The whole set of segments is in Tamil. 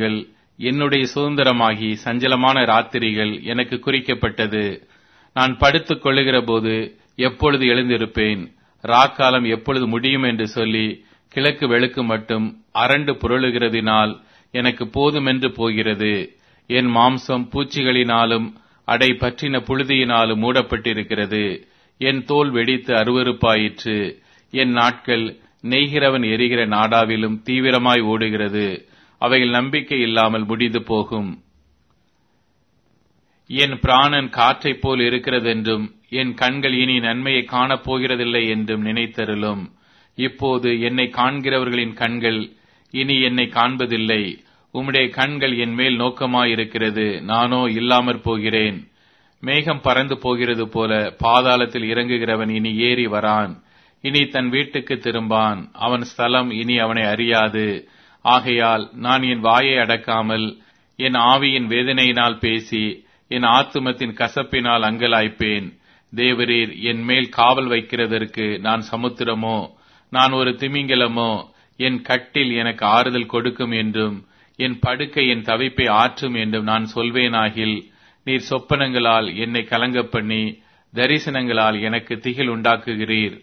காலங்கள் என்னுடைய சுதந்திரமாகி சஞ்சலமான ராத்திரிகள் எனக்கு குறிக்கப்பட்டது. நான் படுத்துக் கொள்ளுகிற போது எப்பொழுது எழுந்திருப்பேன், ராக்காலம் எப்பொழுது முடியும் என்று சொல்லி கிழக்கு வெளுக்கு மட்டும் அரண்டு புரளுகிறதினால் எனக்கு போதுமென்று போகிறது. என் மாம்சம் பூச்சிகளினாலும் அடை பற்றின புழுதியினாலும் மூடப்பட்டிருக்கிறது. என் தோல் வெடித்து அருவருப்பாயிற்று. என் நாட்கள் நெய்கிறவன் எரிகிற நாடாவிலும் தீவிரமாய் ஓடுகிறது. அவைகள் நம்பிக்கை இல்லாமல் முடிந்து போகும். என் பிராணன் காற்றைப் போல் இருக்கிறதென்றும் என் கண்கள் இனி நன்மையை காணப்போகிறதில்லை என்றும் நினைத்தருளும். இப்போது என்னை காண்கிறவர்களின் கண்கள் இனி என்னை காண்பதில்லை. உம்முடைய கண்கள் என் மேல் நோக்கமாயிருக்கிறது, நானோ இல்லாமற் போகிறேன். மேகம் பறந்து போகிறது போல பாதாளத்தில் இறங்குகிறவன் இனி ஏறி வரான். இனி தன் வீட்டுக்கு திரும்பான். அவன் ஸ்தலம் இனி அவனை அறியாது. ஆகையால் நான் என் வாயை அடக்காமல் என் ஆவியின் வேதனையினால் பேசி என் ஆத்துமத்தின் கசப்பினால் அங்கலாய்ப்பேன். தேவரீர் என் மேல் காவல் வைக்கிறதற்கு நான் சமுத்திரமோ, நான் ஒரு திமிங்கலமோ? என் கட்டில் எனக்கு ஆறுதல் கொடுக்கும் என்றும் என் படுக்கை என் தவிப்பை ஆற்றும் என்றும் நான் சொல்வேனாகில், நீர் சொப்பனங்களால் என்னை கலங்கப் பண்ணி தரிசனங்களால் எனக்கு திகில் உண்டாக்குகிறீர்.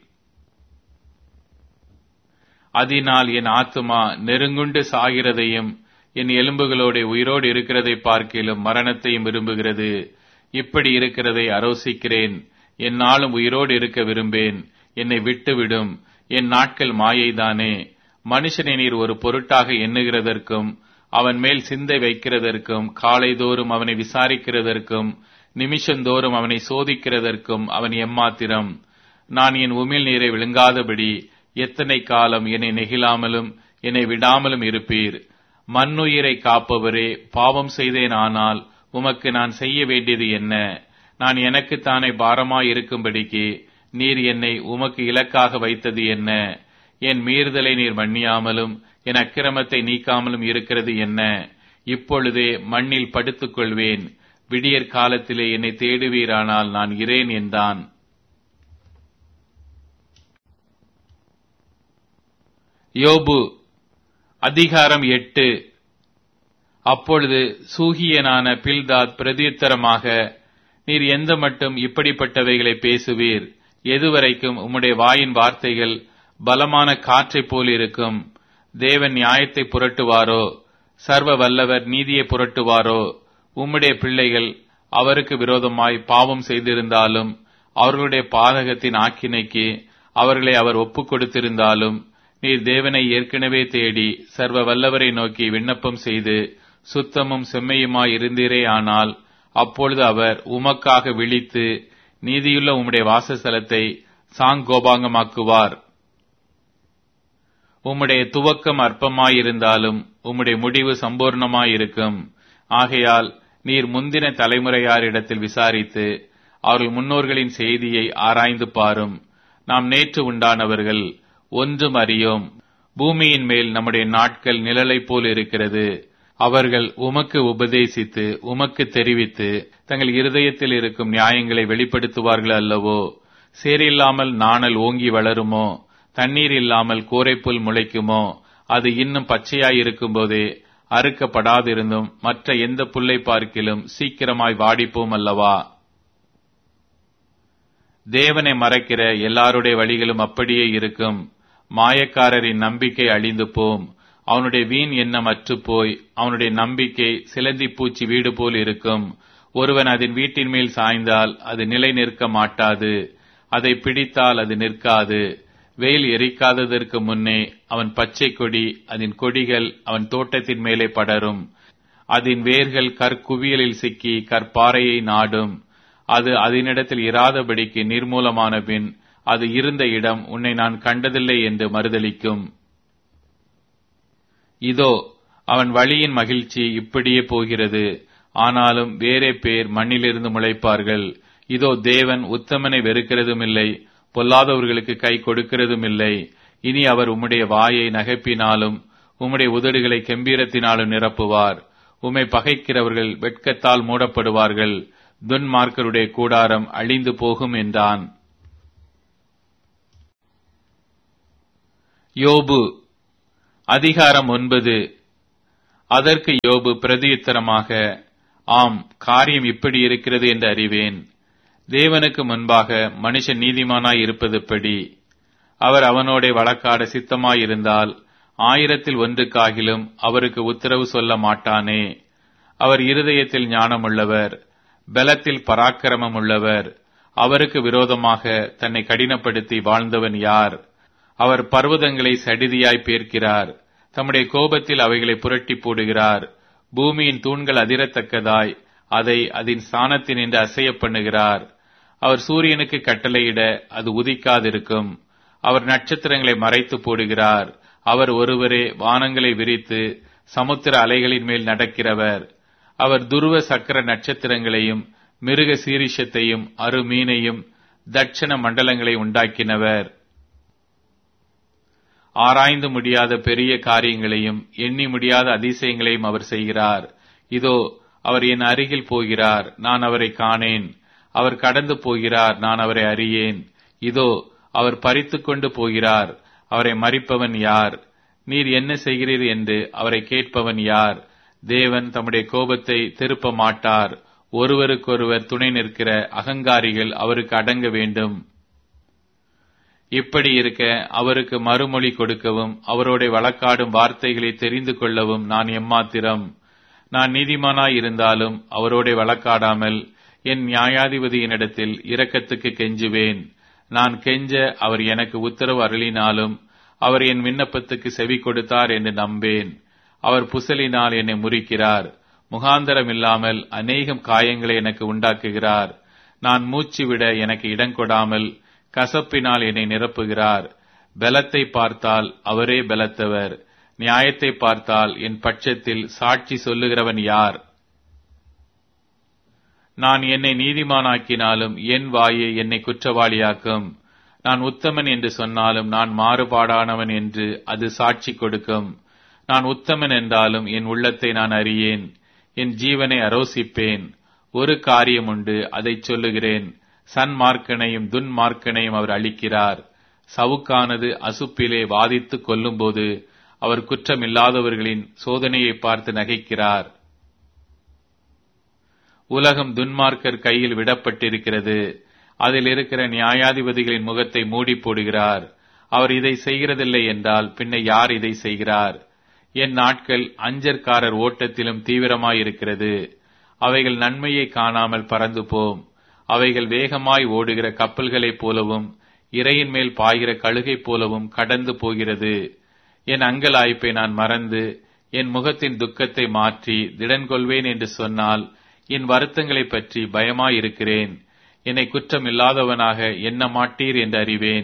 அதனால் என் ஆத்துமா நெருங்குண்டு சாகிறதையும் என் எலும்புகளோட உயிரோடு இருக்கிறதை பார்க்கிலும் மரணத்தையும் விரும்புகிறது. இப்படி இருக்கிறதை அரோசிக்கிறேன். என்னாலும் உயிரோடு இருக்க விரும்பேன். என்னை விட்டுவிடும். என் நாட்கள் மாயைதானே. மனுஷனை நீர் ஒரு பொருட்டாக எண்ணுகிறதற்கும் அவன் மேல் சிந்தை வைக்கிறதற்கும் காலைதோறும் அவனை விசாரிக்கிறதற்கும் நிமிஷந்தோறும் அவனை சோதிக்கிறதற்கும் அவன் எம்மாத்திரம்? நான் என் உமிழ் நீரை விழுங்காதபடி எத்தனை காலம் என்னை நெகிழாமலும் என்னை விடாமலும் இருப்பீர்? மண்ணுயிரை காப்பவரே, பாவம் செய்தேன். ஆனால் உமக்கு நான் செய்ய வேண்டியது என்ன? நான் எனக்குத்தானே பாரமாய் இருக்கும்படிக்கு நீர் என்னை உமக்கு இலக்காக வைத்தது என்ன? என் மீறுதலை நீர் மன்னியாமலும் என் அக்கிரமத்தை நீக்காமலும் இருக்கிறது என்ன? இப்பொழுதே மண்ணில் படுத்துக் கொள்வேன். விடியற் காலத்திலே என்னை தேடுவீரானால் நான் இரேன் என்றான். யோபு அதிகாரம் 8. அப்பொழுது சூகியனான பில்தாத் பிரதியுத்தரமாக, நீர் எந்த மட்டும் இப்படிப்பட்டவைகளை பேசுவீர்? எதுவரைக்கும் உம்முடைய வாயின் வார்த்தைகள் பலமான காற்றைப் போல் இருக்கும்? தேவன் நியாயத்தை புரட்டுவாரோ? சர்வ வல்லவர் நீதியை புரட்டுவாரோ? உம்முடைய பிள்ளைகள் அவருக்கு விரோதமாய் பாவம் செய்திருந்தாலும் அவர்களுடைய பாதகத்தின் ஆக்கினைக்கு அவர்களை அவர் ஒப்புக் கொடுத்திருந்தாலும் நீர் தேவனை ஏற்கனவே தேடி சர்வ வல்லவரை நோக்கி விண்ணப்பம் செய்து சுத்தமும் செம்மையுமாய் இருந்தீரே. ஆனால் அப்பொழுது அவர் உமக்காக விழித்து நீதியுள்ள உம்முடைய வாசஸ்தலத்தை சாங்கோபாங்கமாக்குவார். உம்முடைய துவக்கம் அற்பமாயிருந்தாலும் உம்முடைய முடிவு சம்பூர்ணமாயிருக்கும். ஆகையால் நீர் முந்தின தலைமுறையாரிடத்தில் விசாரித்து அவர்கள் முன்னோர்களின் செய்தியை ஆராய்ந்து பாரும். நாம் நேற்று உண்டானவர்கள், ஒன்றும் அறியோம். பூமியின் மேல் நம்முடைய நாட்கள் நிழலைப் போல் இருக்கிறது. அவர்கள் உமக்கு உபதேசித்து உமக்கு தெரிவித்து தங்கள் இருதயத்தில் இருக்கும் நியாயங்களை வெளிப்படுத்துவார்கள் அல்லவோ? சேரில்லாமல் நாணல் ஓங்கி வளருமோ? தண்ணீர் இல்லாமல் கோரைப்புல் முளைக்குமோ? அது இன்னும் பச்சையாயிருக்கும் போதே அறுக்கப்படாதிருந்தும் மற்ற எந்த புல்லை பார்க்கிலும் சீக்கிரமாய் வாடிப்போம் அல்லவா? தேவனை மறைக்கிற எல்லாருடைய வழிகளும் அப்படியே இருக்கும். மாயக்காரரின் நம்பிக்கை அழிந்து போம். அவனுடைய வீண் எண்ணம் அற்றுப்போய் அவனுடைய நம்பிக்கை சிலந்தி பூச்சி வீடு போல் இருக்கும். ஒருவன் அதன் வீட்டின் மேல் சாய்ந்தால் அது நிலை நிற்க மாட்டாது. அதை பிடித்தால் அது நிற்காது. வெயில் எரிக்காததற்கு முன்னே அவன் பச்சை கொடி, அதன் கொடிகள் அவன் தோட்டத்தின் மேலே படரும். அதன் வேர்கள் கற்குவியலில் சிக்கி கற்பாறையை நாடும். அது அதனிடத்தில் இராதபடிக்கு நிர்மூலமான பின் அது இருந்த இடம் உன்னை நான் கண்டதில்லை என்று மறுதலிக்கும். இதோ அவன் வழியின் மகிழ்ச்சி இப்படியே போகிறது. ஆனாலும் வேறே பேர் மண்ணிலிருந்து முளைப்பார்கள். இதோ தேவன் உத்தமனை வெறுக்கிறதும் இல்லை, பொல்லாதவர்களுக்கு கை கொடுக்கிறதும் இல்லை. இனி அவர் உம்முடைய வாயை நகைப்பினாலும் உம்முடைய உதடுகளை கெம்பீரத்தினாலும் நிரப்புவார். உம்மை பகைக்கிறவர்கள் வெட்கத்தால் மூடப்படுவார்கள். துன்மார்க்கருடைய கூடாரம் அழிந்து போகும் என்றான். யோபு அதிகாரம் 9. அதற்கு யோபு பிரதியுத்தரமாக, ஆம், காரியம் இப்படி இருக்கிறது என்று அறிவேன். தேவனுக்கு முன்பாக மனுஷன் நீதிமானாய் இருப்பதெப்படி? அவர் அவனோடே வழக்காட சித்தமாயிருந்தால் 1000 ஒன்றுக்காகிலும் அவருக்கு உத்தரவு சொல்ல மாட்டானே. அவர் இருதயத்தில் ஞானமுள்ளவர், பலத்தில் பராக்கிரமம் உள்ளவர். அவருக்கு விரோதமாக தன்னை கடினப்படுத்தி வாழ்ந்தவன் யார்? அவர் பர்வதங்களை சடிதியாய் பேர்க்கிறார், தம்முடைய கோபத்தில் அவைகளை புரட்டி போடுகிறார். பூமியின் தூண்கள் அதிரத்தக்கதாய் அதை அதன் ஸ்தானத்தினின்று அசைய பண்ணுகிறார். அவர் சூரியனுக்கு கட்டளையிட அது உதிக்காதிருக்கும். அவர் நட்சத்திரங்களை மறைத்து போடுகிறார். அவர் ஒருவரே வானங்களை விரித்து சமுத்திர அலைகளின் மேல் நடக்கிறவர். அவர் துருவ சக்கர நட்சத்திரங்களையும் மிருக சீரிஷத்தையும் அருமீனையும் தட்சண மண்டலங்களை உண்டாக்கினவர். ஆராய்ந்து முடியாத பெரிய காரியங்களையும் எண்ணி முடியாத அதிசயங்களையும் அவர் செய்கிறார். இதோ, அவர் என் அருகில் போகிறார், நான் அவரை காணேன். அவர் கடந்து போகிறார், நான் அவரை அறியேன். இதோ, அவர் பறித்துக் கொண்டு போகிறார், அவரை மறிப்பவன் யார்? நீர் என்ன செய்கிறீர் என்று அவரை கேட்பவன் யார்? தேவன் தம்முடைய கோபத்தை திருப்ப மாட்டார். ஒருவருக்கொருவர் துணை நிற்கிற அகங்காரிகள் அவருக்கு அடங்க வேண்டும். இப்படி இருக்க அவருக்கு மறுமொழி கொடுக்கவும் அவரோட வழக்காடும் வார்த்தைகளை தெரிந்து கொள்ளவும் நான் எம்மாத்திரம்? நான் நீதிமானாய் இருந்தாலும் அவரோட வழக்காடாமல் என் நியாயாதிபதியினிடத்தில் இரக்கத்துக்கு கெஞ்சுவேன். நான் கெஞ்ச அவர் எனக்கு உத்தரவு அருளினாலும் அவர் என் விண்ணப்பத்துக்கு செவி கொடுத்தார் என்று நம்பேன். அவர் புசலினால் என்னை முறிக்கிறார், முகாந்தரம் இல்லாமல் அநேகம் காயங்களை எனக்கு உண்டாக்குகிறார். நான் மூச்சு விட எனக்கு இடங்கொடாமல் கசப்பினால் என்னை நிரப்புகிறார். பலத்தை பார்த்தால் அவரே பலத்தவர், நியாயத்தை பார்த்தால் என் பட்சத்தில் சாட்சி சொல்லுகிறவன் யார்? நான் என்னை நீதிமானாக்கினாலும் என் வாயை என்னை குற்றவாளியாக்கும். நான் உத்தமன் என்று சொன்னாலும் நான் மாறுபாடானவன் என்று அது சாட்சி கொடுக்கும். நான் உத்தமன் என்றாலும் என் உள்ளத்தை நான் அறியேன், என் ஜீவனை அரோசிப்பேன். ஒரு காரியம் உண்டு, அதை சொல்லுகிறேன், சன்மார்க்கனையும் துன்மார்க்கனையும் அவர் அளிக்கிறார். சவுக்கானது அசுப்பிலே வாதித்து கொல்லும்போது அவர் குற்றமில்லாதவர்களின் சோதனையை பார்த்து நகைக்கிறார். உலகம் துன்மார்க்கர் கையில் விடப்பட்டிருக்கிறது, அதில் இருக்கிற நியாயாதிபதிகளின் முகத்தை மூடி போடுகிறார். அவர் இதை செய்கிறதில்லை என்றால் பின்ன யார் இதை செய்கிறார்? என் நாட்கள் அஞ்சற்காரர் ஓட்டத்திலும் தீவிரமாயிருக்கிறது. அவைகள் நன்மையை காணாமல் பறந்து போம். அவைகள் வேகமாய் ஓடுகிற கப்பல்களைப் போலவும் இரையின் மேல் பாய்கிற கழுகை போலவும் கடந்து போகிறது. என் அங்கலாய்ப்பை நான் மறந்து என் முகத்தின் துக்கத்தை மாற்றி திடன் கொள்வேன் என்று சொன்னால் என் வருத்தங்களைப் பற்றி பயமாயிருக்கிறேன். என்னை குற்றம் இல்லாதவனாக எண்ண மாட்டீர் என்று அறிவேன்.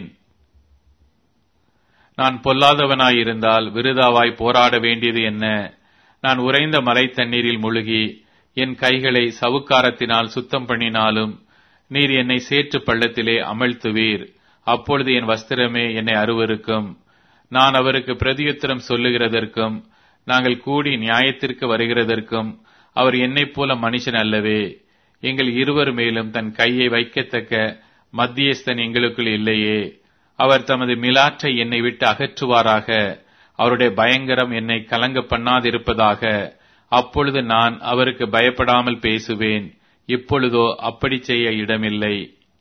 நான் பொல்லாதவனாயிருந்தால் விருதாவாய் போராட வேண்டியது என்ன? நான் உறைந்த மலை தண்ணீரில் முழுகி என் கைகளை சவுக்காரத்தினால் சுத்தம் பண்ணினாலும் நீர் என்னை சேற்று பள்ளத்திலே அமிழ்த்துவீர். அப்பொழுது என் வஸ்திரமே என்னை அருவருக்கும். நான் அவருக்கு பிரதியுத்தரம் சொல்லுகிறதற்கும் நாங்கள் கூடி நியாயத்திற்கு வருகிறதற்கும் அவர் என்னைப் போல மனுஷன் அல்லவே. எங்கள் இருவர் மேலும் தன் கையை வைக்கத்தக்க மத்தியஸ்தன் எங்களுக்குள் இல்லையே. அவர் தமது மிலாற்றை என்னை விட்டு அகற்றுவாராக. அவருடைய பயங்கரம் என்னை கலங்க பண்ணாதிருப்பதாக. அப்பொழுது நான் அவருக்கு பயப்படாமல் பேசுவேன். இப்பொழுதோ அப்படி செய்ய இடமில்லை.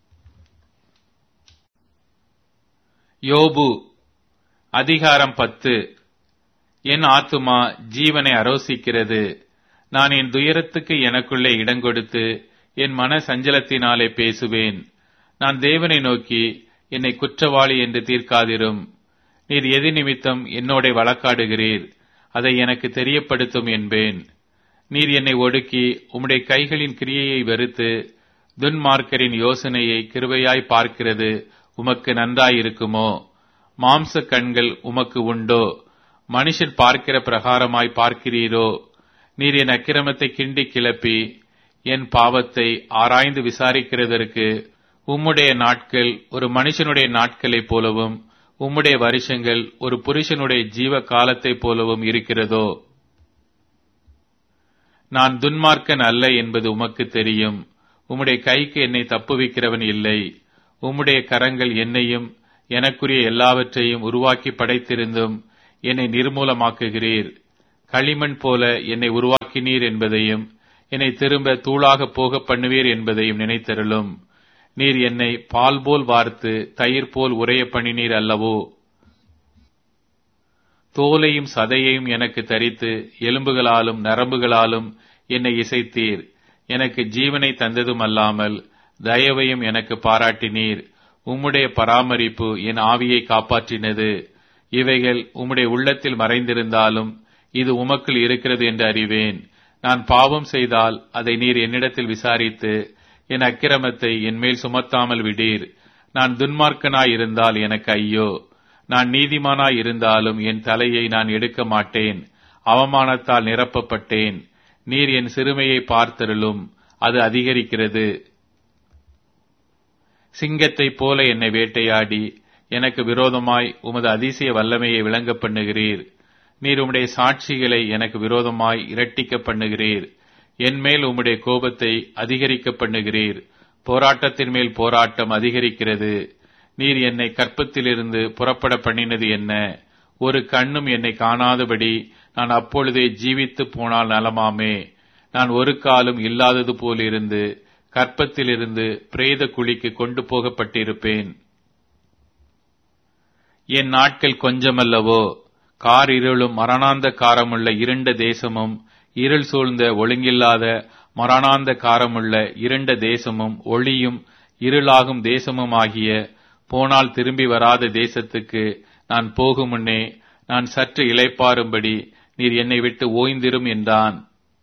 யோபு அதிகாரம் 10. என் ஆத்துமா ஜீவனை அரோசிக்கிறது. நான் என் துயரத்துக்கு எனக்குள்ளே இடங்கொடுத்து என் மன சஞ்சலத்தினாலே பேசுவேன். நான் தேவனை நோக்கி, என்னை குற்றவாளி என்று தீர்க்காதிரும். நீர் எது நிமித்தம் என்னோட வழக்காடுகிறீர், அதை எனக்கு தெரியப்படுத்தும் என்பேன். நீர் என்னை ஒடுக்கி உம்முடைய கைகளின் கிரியையை வெறுத்து துன்மார்க்கரின் யோசனையை கிருபையாய் பார்க்கிறது உமக்கு நன்றாயிருக்குமோ? மாம்ச கண்கள் உமக்கு உண்டோ? மனுஷன் பார்க்கிற பிரகாரமாய் பார்க்கிறீரோ? நீர் என் அக்கிரமத்தை கிண்டி கிளப்பி என் பாவத்தை ஆராய்ந்து விசாரிக்கிறதற்கு உம்முடைய நாட்கள் ஒரு மனுஷனுடைய நாட்களைப் போலவும் உம்முடைய வருஷங்கள் ஒரு புருஷனுடைய ஜீவ காலத்தைப் போலவும் இருக்கிறதோ? நான் துன்மார்க்கன் அல்ல என்பது உமக்கு தெரியும். உம்முடைய கைக்கு என்னை தப்புவிக்கிறவன் இல்லை. உம்முடைய கரங்கள் என்னையும் எனக்குரிய எல்லாவற்றையும் உருவாக்கி படைத்திருந்தும் என்னை நிர்மூலமாக்குகிறீர். களிமண் போல என்னை உருவாக்கினீர் என்பதையும் என்னை திரும்ப தூளாக போக பண்ணுவீர் என்பதையும் நினைத்தருளும். நீர் என்னை பால் போல் வார்த்து தயிர் போல் உறைய பண்ணினீர் அல்லவோ. தோலையும் சதையையும் எனக்கு தரித்து எலும்புகளாலும் நரம்புகளாலும் என்னை இசைத்தீர். எனக்கு ஜீவனை தந்ததும் அல்லாமல் தயவையும் எனக்கு பாராட்டினீர். உம்முடைய பராமரிப்பு என் ஆவியை காப்பாற்றினது. இவைகள் உம்முடைய உள்ளத்தில் மறைந்திருந்தாலும் இது உமக்குள் இருக்கிறது என்று அறிவேன். நான் பாவம் செய்தால் அதை நீர் என்னிடத்தில் விசாரித்து என் அக்கிரமத்தை என் மேல் சுமத்தாமல் விடீர். நான் துன்மார்க்கனாய் இருந்தால் எனக்கு ஐயோ. நான் நீதிமானாய் இருந்தாலும் என் தலையை நான் எடுக்க மாட்டேன். அவமானத்தால் நிரப்பப்பட்டேன். நீர் என் சிறுமையை பார்த்தருளும், அது அதிகரிக்கிறது. சிங்கத்தைப் போல என்னை வேட்டையாடி எனக்கு விரோதமாய் உமது அதிசய வல்லமையை விளங்க பண்ணுகிறீர். நீர் உம்முடைய சாட்சிகளை எனக்கு விரோதமாய் இரட்டிக்க பண்ணுகிறீர். என் மேல் உம்முடைய கோபத்தை அதிகரிக்க பண்ணுகிறீர். போராட்டத்தின் மேல் போராட்டம் அதிகரிக்கிறது. நீர் என்னை கற்பத்திலிருந்து புறப்பட பண்ணினது என்ன? ஒரு கண்ணும் என்னை காணாதபடி நான் அப்பொழுதே ஜீவித்து போனால் நலமாமே. நான் ஒரு காலும் இல்லாதது போலிருந்து கற்பத்திலிருந்து பிரேத குழிக்கு கொண்டு போகப்பட்டிருப்பேன். என் நாட்கள் கொஞ்சமல்லவோ. கார் இருளும் மரணாந்த காரமுள்ள இருண்ட தேசமும் இருள் சூழ்ந்த ஒழுங்கில்லாத மரணாந்த காரமுள்ள இருண்ட தேசமும் ஒளியும் இருளாகும் தேசமும் ஆகிய போனால் திரும்பி வராத தேசத்துக்கு நான் போகும் முன்னே நான் சற்று இளைப்பாறும்படி நீர் என்னை விட்டு ஓய்ந்திரும் என்றான்.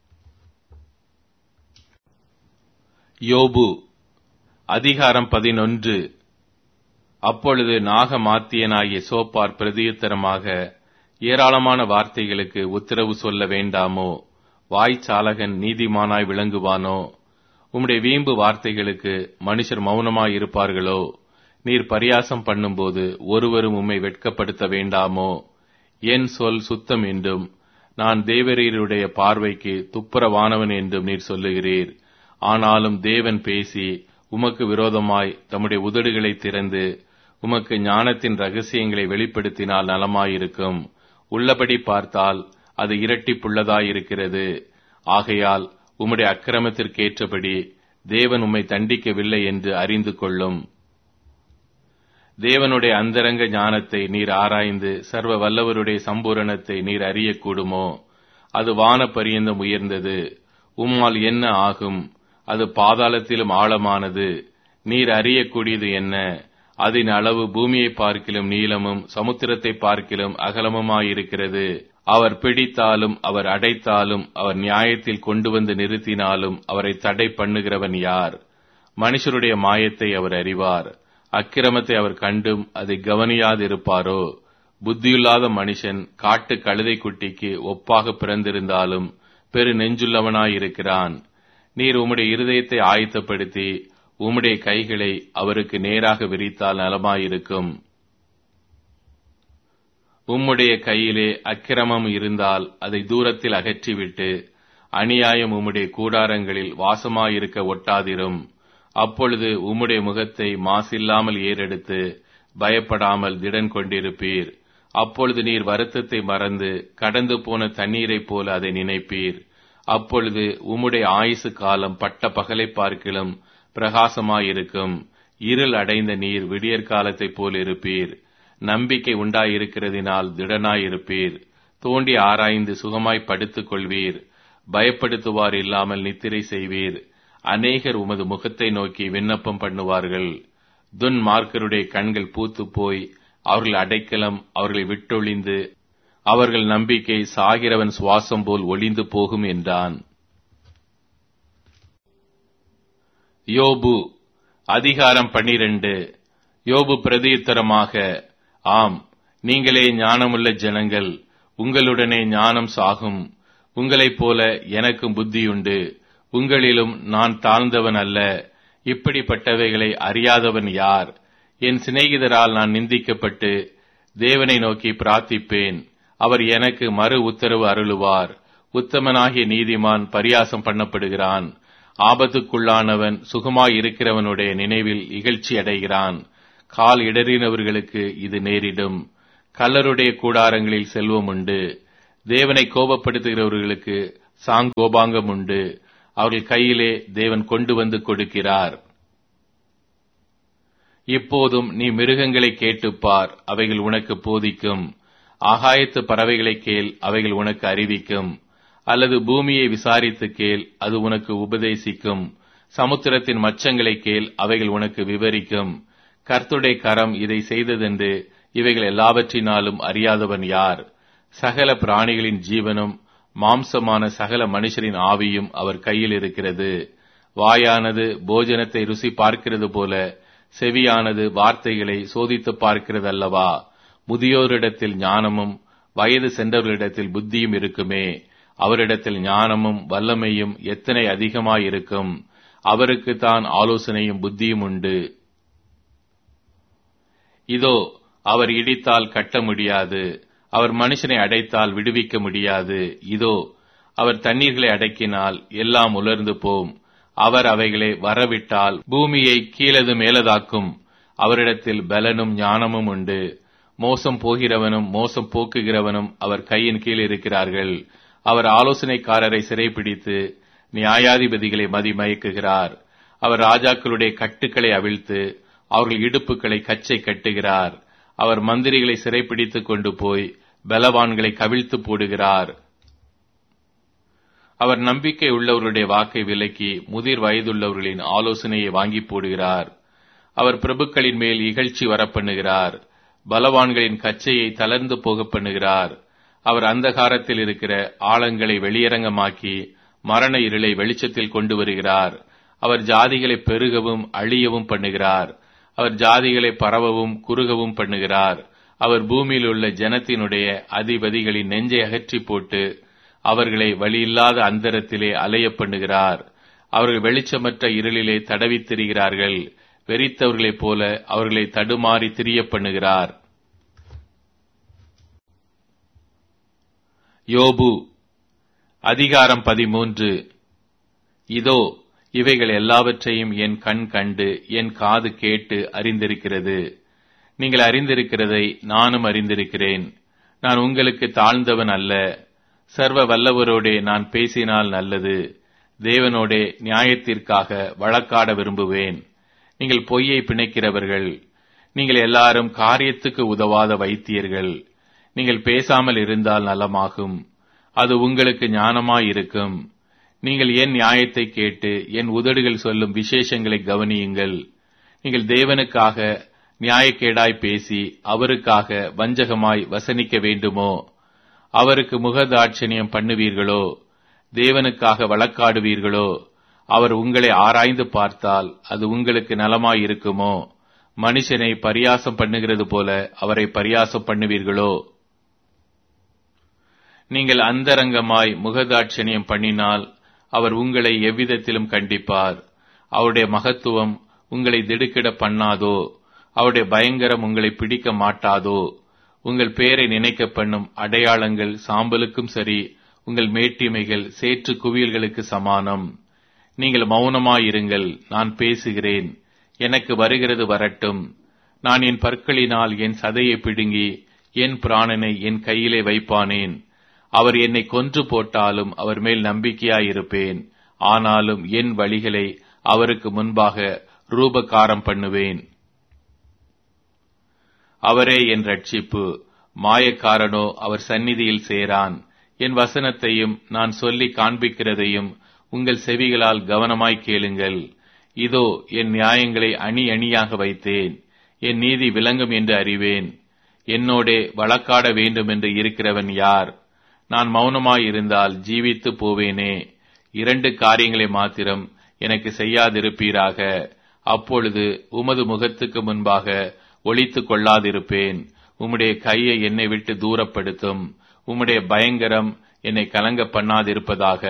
யோபு அதிகாரம் 11. அப்பொழுது நாகமாத்தியனாகிய சோப்பார் பிரதியுத்தரமாக, ஏராளமான வார்த்தைகளுக்கு உத்தரவு சொல்ல வேண்டாமோ? வாய்ச்சாலகன் நீதிமானாய் விளங்குவானோ? உம்முடைய வீம்பு வார்த்தைகளுக்கு மனுஷர் மௌனமாய் இருப்பார்களோ? நீர் பரியாசம் பண்ணும்போது ஒருவரும் உம்மை வெட்கப்படுத்த வேண்டாமோ? என் சொல் சுத்தம் என்றும் நான் தேவரீருடைய பார்வைக்கு துப்புரவானவன் என்றும் நீர் சொல்லுகிறீர். ஆனாலும் தேவன் பேசி உமக்கு விரோதமாய் தம்முடைய உதடுகளை திறந்து உமக்கு ஞானத்தின் ரகசியங்களை வெளிப்படுத்தினால் நலமாயிருக்கும். உள்ளபடி பார்த்தால் அது இரட்டிப்புள்ளதாயிருக்கிறது. ஆகையால் உம்முடைய அக்கிரமத்திற்கேற்றபடி தேவன் உம்மை தண்டிக்கவில்லை என்று அறிந்து கொள்ளும். தேவனுடைய அந்தரங்க ஞானத்தை நீர் ஆராய்ந்து சர்வ வல்லவருடைய சம்பூரணத்தை நீர் அறியக்கூடுமோ? அது வான பரியந்தம் உயர்ந்தது. உம்மால் என்ன ஆகும்? அது பாதாளத்திலும் ஆழமானது. நீர் அறியக்கூடியது என்ன? அதன் அளவு பூமியை பார்க்கிலும் நீளமும் சமுத்திரத்தை பார்க்கிலும் அகலமுமாயிருக்கிறது. அவர் பிடித்தாலும் அவர் அடைத்தாலும் அவர் நியாயத்தில் கொண்டு வந்து நிறுத்தினாலும் அவரை தடை பண்ணுகிறவன் யார்? மனுஷருடைய மாயத்தை அவர் அறிவார். அக்கிரமத்தை அவர் கண்டும் அதை கவனியாதிருப்பாரோ? புத்தியுள்ளாத மனுஷன் காட்டு கழுதை குட்டிக்கு ஒப்பாக பிறந்திருந்தாலும் பெரு நெஞ்சுள்ளவனாயிருக்கிறான். நீர் உம்முடைய இருதயத்தை ஆயத்தப்படுத்தி உம்முடைய கைகளை அவருக்கு நேராக விரித்தால் நலமாயிருக்கும். உம்முடைய கையிலே அக்கிரமம் இருந்தால் அதை தூரத்தில் அகற்றிவிட்டு அநியாயம் உம்முடைய கூடாரங்களில் வாசமாயிருக்க ஒட்டாதிரும். அப்பொழுது உம்முடைய முகத்தை மாசில்லாமல் ஏறெடுத்து பயப்படாமல் திடன் கொண்டிருப்பீர். அப்பொழுது நீர் வருத்தத்தை மறந்து கடந்து போன தண்ணீரைப் போல அதை நினைப்பீர். அப்பொழுது உம்முடைய ஆயுசு காலம் பட்ட பகலை பார்க்கிலும் பிரகாசமாயிருக்கும். இருள் அடைந்த நீர் விடியற் காலத்தைப் போல் இருப்பீர். நம்பிக்கை உண்டாயிருக்கிறதினால் திடனாயிருப்பீர். தோண்டி ஆராய்ந்து சுகமாய் படுத்துக் கொள்வீர். பயப்படுத்துவார் இல்லாமல் நித்திரை செய்வீர். அநேகர் உமது முகத்தை நோக்கி விண்ணப்பம் பண்ணுவார்கள். துன்மார்க்கருடைய கண்கள் பூத்து போய் அவர்கள் அடைக்கலம் அவர்களை விட்டொழிந்து அவர்கள் நம்பிக்கை சாகிறவன் சுவாசம் போல் ஒளிந்து போகும் என்றான். யோபு அதிகாரம் 12. யோபு பிரதியுத்தரமாக, ஆம், நீங்களே ஞானமுள்ள ஜனங்கள், உங்களுடனே ஞானம் சாகும். உங்களைப் போல எனக்கும் புத்தியுண்டு. உங்களிலும் நான் தாழ்ந்தவன் அல்ல. இப்படிப்பட்டவைகளை அறியாதவன் யார்? என் சிநேகிதரால் நான் நிந்திக்கப்பட்டு தேவனை நோக்கி பிரார்த்திப்பேன். அவர் எனக்கு மறு உத்தரவு அருளுவார். உத்தமனாகிய நீதிமான் பரியாசம் பண்ணப்படுகிறான். ஆபத்துக்குள்ளானவன் சுகமாய் இருக்கிறவனுடைய நினைவில் இகழ்ச்சி அடைகிறான். கால் இடறினவர்களுக்கு இது நேரிடும். கள்ளருடைய கூடாரங்களில் செல்வம் உண்டு. தேவனை கோபப்படுத்துகிறவர்களுக்கு சாங்கோபாங்கம் உண்டு. அவர்கள் கையிலே தேவன் கொண்டு வந்து கொடுக்கிறார். இப்போதும் நீ மிருகங்களை கேட்டுப்பார், அவைகள் உனக்கு போதிக்கும். ஆகாயத்து பறவைகளை கேள், அவைகள் உனக்கு அறிவிக்கும். அல்லது பூமியை விசாரித்து கேள், அது உனக்கு உபதேசிக்கும். சமுத்திரத்தின் மச்சங்களை கேள், அவைகள் உனக்கு விவரிக்கும். கர்த்தருடைய கரம் இதை செய்ததென்று இவைகள் எல்லாவற்றினாலும் அறியாதவன் யார்? சகல பிராணிகளின் ஜீவனும் மாம்சமான சகல மனுஷரின் ஆவியும் அவர் கையில் இருக்கிறது. வாயானது போஜனத்தை ருசி பார்க்கிறது போல செவியானது வார்த்தைகளை சோதித்து பார்க்கிறது அல்லவா? முதியோரிடத்தில் ஞானமும் வயது சென்றவர்களிடத்தில் புத்தியும் இருக்குமே. அவரிடத்தில் ஞானமும் வல்லமையும் எத்தனை அதிகமாயிருக்கும்! அவருக்கு தான் ஆலோசனையும் புத்தியும் உண்டு. இதோ, அவர் இடித்தால் கட்ட முடியாது, அவர் மனுஷனை அடைத்தால் விடுவிக்க முடியாது. இதோ, அவர் தண்ணீர்களை அடக்கினால் எல்லாம் உலர்ந்து போம். அவர் அவைகளை வரவிட்டால் பூமியை கீழது மேலதாக்கும். அவரிடத்தில் பலனும் ஞானமும் உண்டு. மோசம் போகிறவனும் மோசம் போக்குகிறவனும் அவர் கையின் கீழ் இருக்கிறார்கள். அவர் ஆலோசனைக்காரரை சிறைப்பிடித்து நியாயாதிபதிகளை மதிமயக்குகிறார். அவர் ராஜாக்களுடைய கட்டுக்களை அவிழ்த்து அவர்கள் இடுப்புகளை கச்சை கட்டுகிறார். அவர் மந்திரிகளை சிறைப்பிடித்துக் கொண்டு போய் பலவான்களை கவிழ்த்து போடுகிறார். அவர் நம்பிக்கை உள்ளவர்களுடைய வாக்கை விலக்கி முதிர் வயதுள்ளவர்களின் ஆலோசனையை வாங்கி போடுகிறார். அவர் பிரபுக்களின் மேல் இகழ்ச்சி வரப்பண்ணுகிறார். பலவான்களின் கச்சையை தளர்ந்து போக பண்ணுகிறார். அவர் அந்தகாரத்தில் இருக்கிற ஆழங்களை வெளியரங்கமாக்கி மரண இருளை வெளிச்சத்தில் கொண்டு வருகிறார். அவர் ஜாதிகளை பெருகவும் அழியவும் பண்ணுகிறார். அவர் ஜாதிகளை பரவவும் குறுகவும் பண்ணுகிறார். அவர் பூமியில் உள்ள ஜனத்தினுடைய அதிபதிகளின் நெஞ்சை அகற்றி போட்டு அவர்களை வழியில்லாத அந்தரத்திலே அலைய பண்ணுகிறார். அவர்கள் வெளிச்சமற்ற இருளிலே தடவித் திரிகிறார்கள். வெறித்தவர்களைப் போல அவர்களை தடுமாறி திரிய பண்ணுகிறார். யோபு அதிகாரம் 13. இதோ, இவைகள் எல்லாவற்றையும் என் கண் கண்டு என் காது கேட்டு அறிந்திருக்கிறது. நீங்கள் அறிந்திருக்கிறதை நானும் அறிந்திருக்கிறேன். நான் உங்களுக்கு தாழ்ந்தவன் அல்ல. சர்வ வல்லவரோடே நான் பேசினால் நல்லது. தேவனோடே நியாயத்திற்காக வழக்காட விரும்புவேன். நீங்கள் பொய்யை பிணைக்கிறவர்கள். நீங்கள் எல்லாரும் காரியத்துக்கு உதவாத வைத்தியர்கள். நீங்கள் பேசாமல் இருந்தால் நலமாகும். அது உங்களுக்கு ஞானமாயிருக்கும். நீங்கள் என் நியாயத்தை கேட்டு என் உதடுகள் சொல்லும் விசேஷங்களை கவனியுங்கள். நீங்கள் தேவனுக்காக நியாயக்கேடாய் பேசி அவருக்காக வஞ்சகமாய் வசனிக்க வேண்டுமோ? அவருக்கு முகதாட்சணியம் பண்ணுவீர்களோ? தேவனுக்காக வழக்காடுவீர்களோ? அவர் உங்களை ஆராய்ந்து பார்த்தால் அது உங்களுக்கு நலமாயிருக்குமோ? மனுஷனை பரியாசம் பண்ணுகிறது போல அவரை பரியாசம் பண்ணுவீர்களோ? நீங்கள் அந்தரங்கமாய் முகதாட்சணியம் பண்ணினால் அவர் உங்களை எவ்விதத்திலும் கண்டிப்பார். அவருடைய மகத்துவம் உங்களை திடுக்கிட பண்ணாதோ? அவருடைய பயங்கரம் உங்களை பிடிக்க மாட்டாதோ? உங்கள் பேரை நினைக்க பண்ணும் அடையாளங்கள் சாம்பலுக்கும் சரி, உங்கள் மேட்டிமைகள் சேற்று குவியல்களுக்கு சமானம். நீங்கள் மௌனமாயிருங்கள், நான் பேசுகிறேன். எனக்கு வருகிறது வரட்டும். நான் என் பற்களினால் என் சதையை பிடுங்கி என் பிராணனை என் கையிலே வைப்பானேன். அவர் என்னை கொன்று போட்டாலும் அவர் மேல் நம்பிக்கையாயிருப்பேன். ஆனாலும் என் வழிகளை அவருக்கு முன்பாக ரூபகாரம் பண்ணுவேன். அவரே என் ரட்சிப்பு. மாயக்காரனோ அவர் சந்நிதியில் சேரான். என் வசனத்தையும் நான் சொல்லி காண்பிக்கிறதையும் உங்கள் செவிகளால் கவனமாய் கேளுங்கள். இதோ, என் நியாயங்களை அணி அணியாக வைத்தேன். என் நீதி விளங்கும் என்று அறிவேன். என்னோடே வழக்காட வேண்டும் என்று இருக்கிறவன் யார்? நான் மௌனமாயிருந்தால் ஜீவித்து போவேனே. 2 காரியங்களை மாத்திரம் எனக்கு செய்யாதிருப்பீராக. அப்பொழுது உமது முகத்துக்கு முன்பாக ஒளித்துக் கொள்ளாதிருப்பேன். உம்முடைய கையை என்னை விட்டு தூரப்படுத்தும். உம்முடைய பயங்கரம் என்னை கலங்க பண்ணாதிருப்பதாக.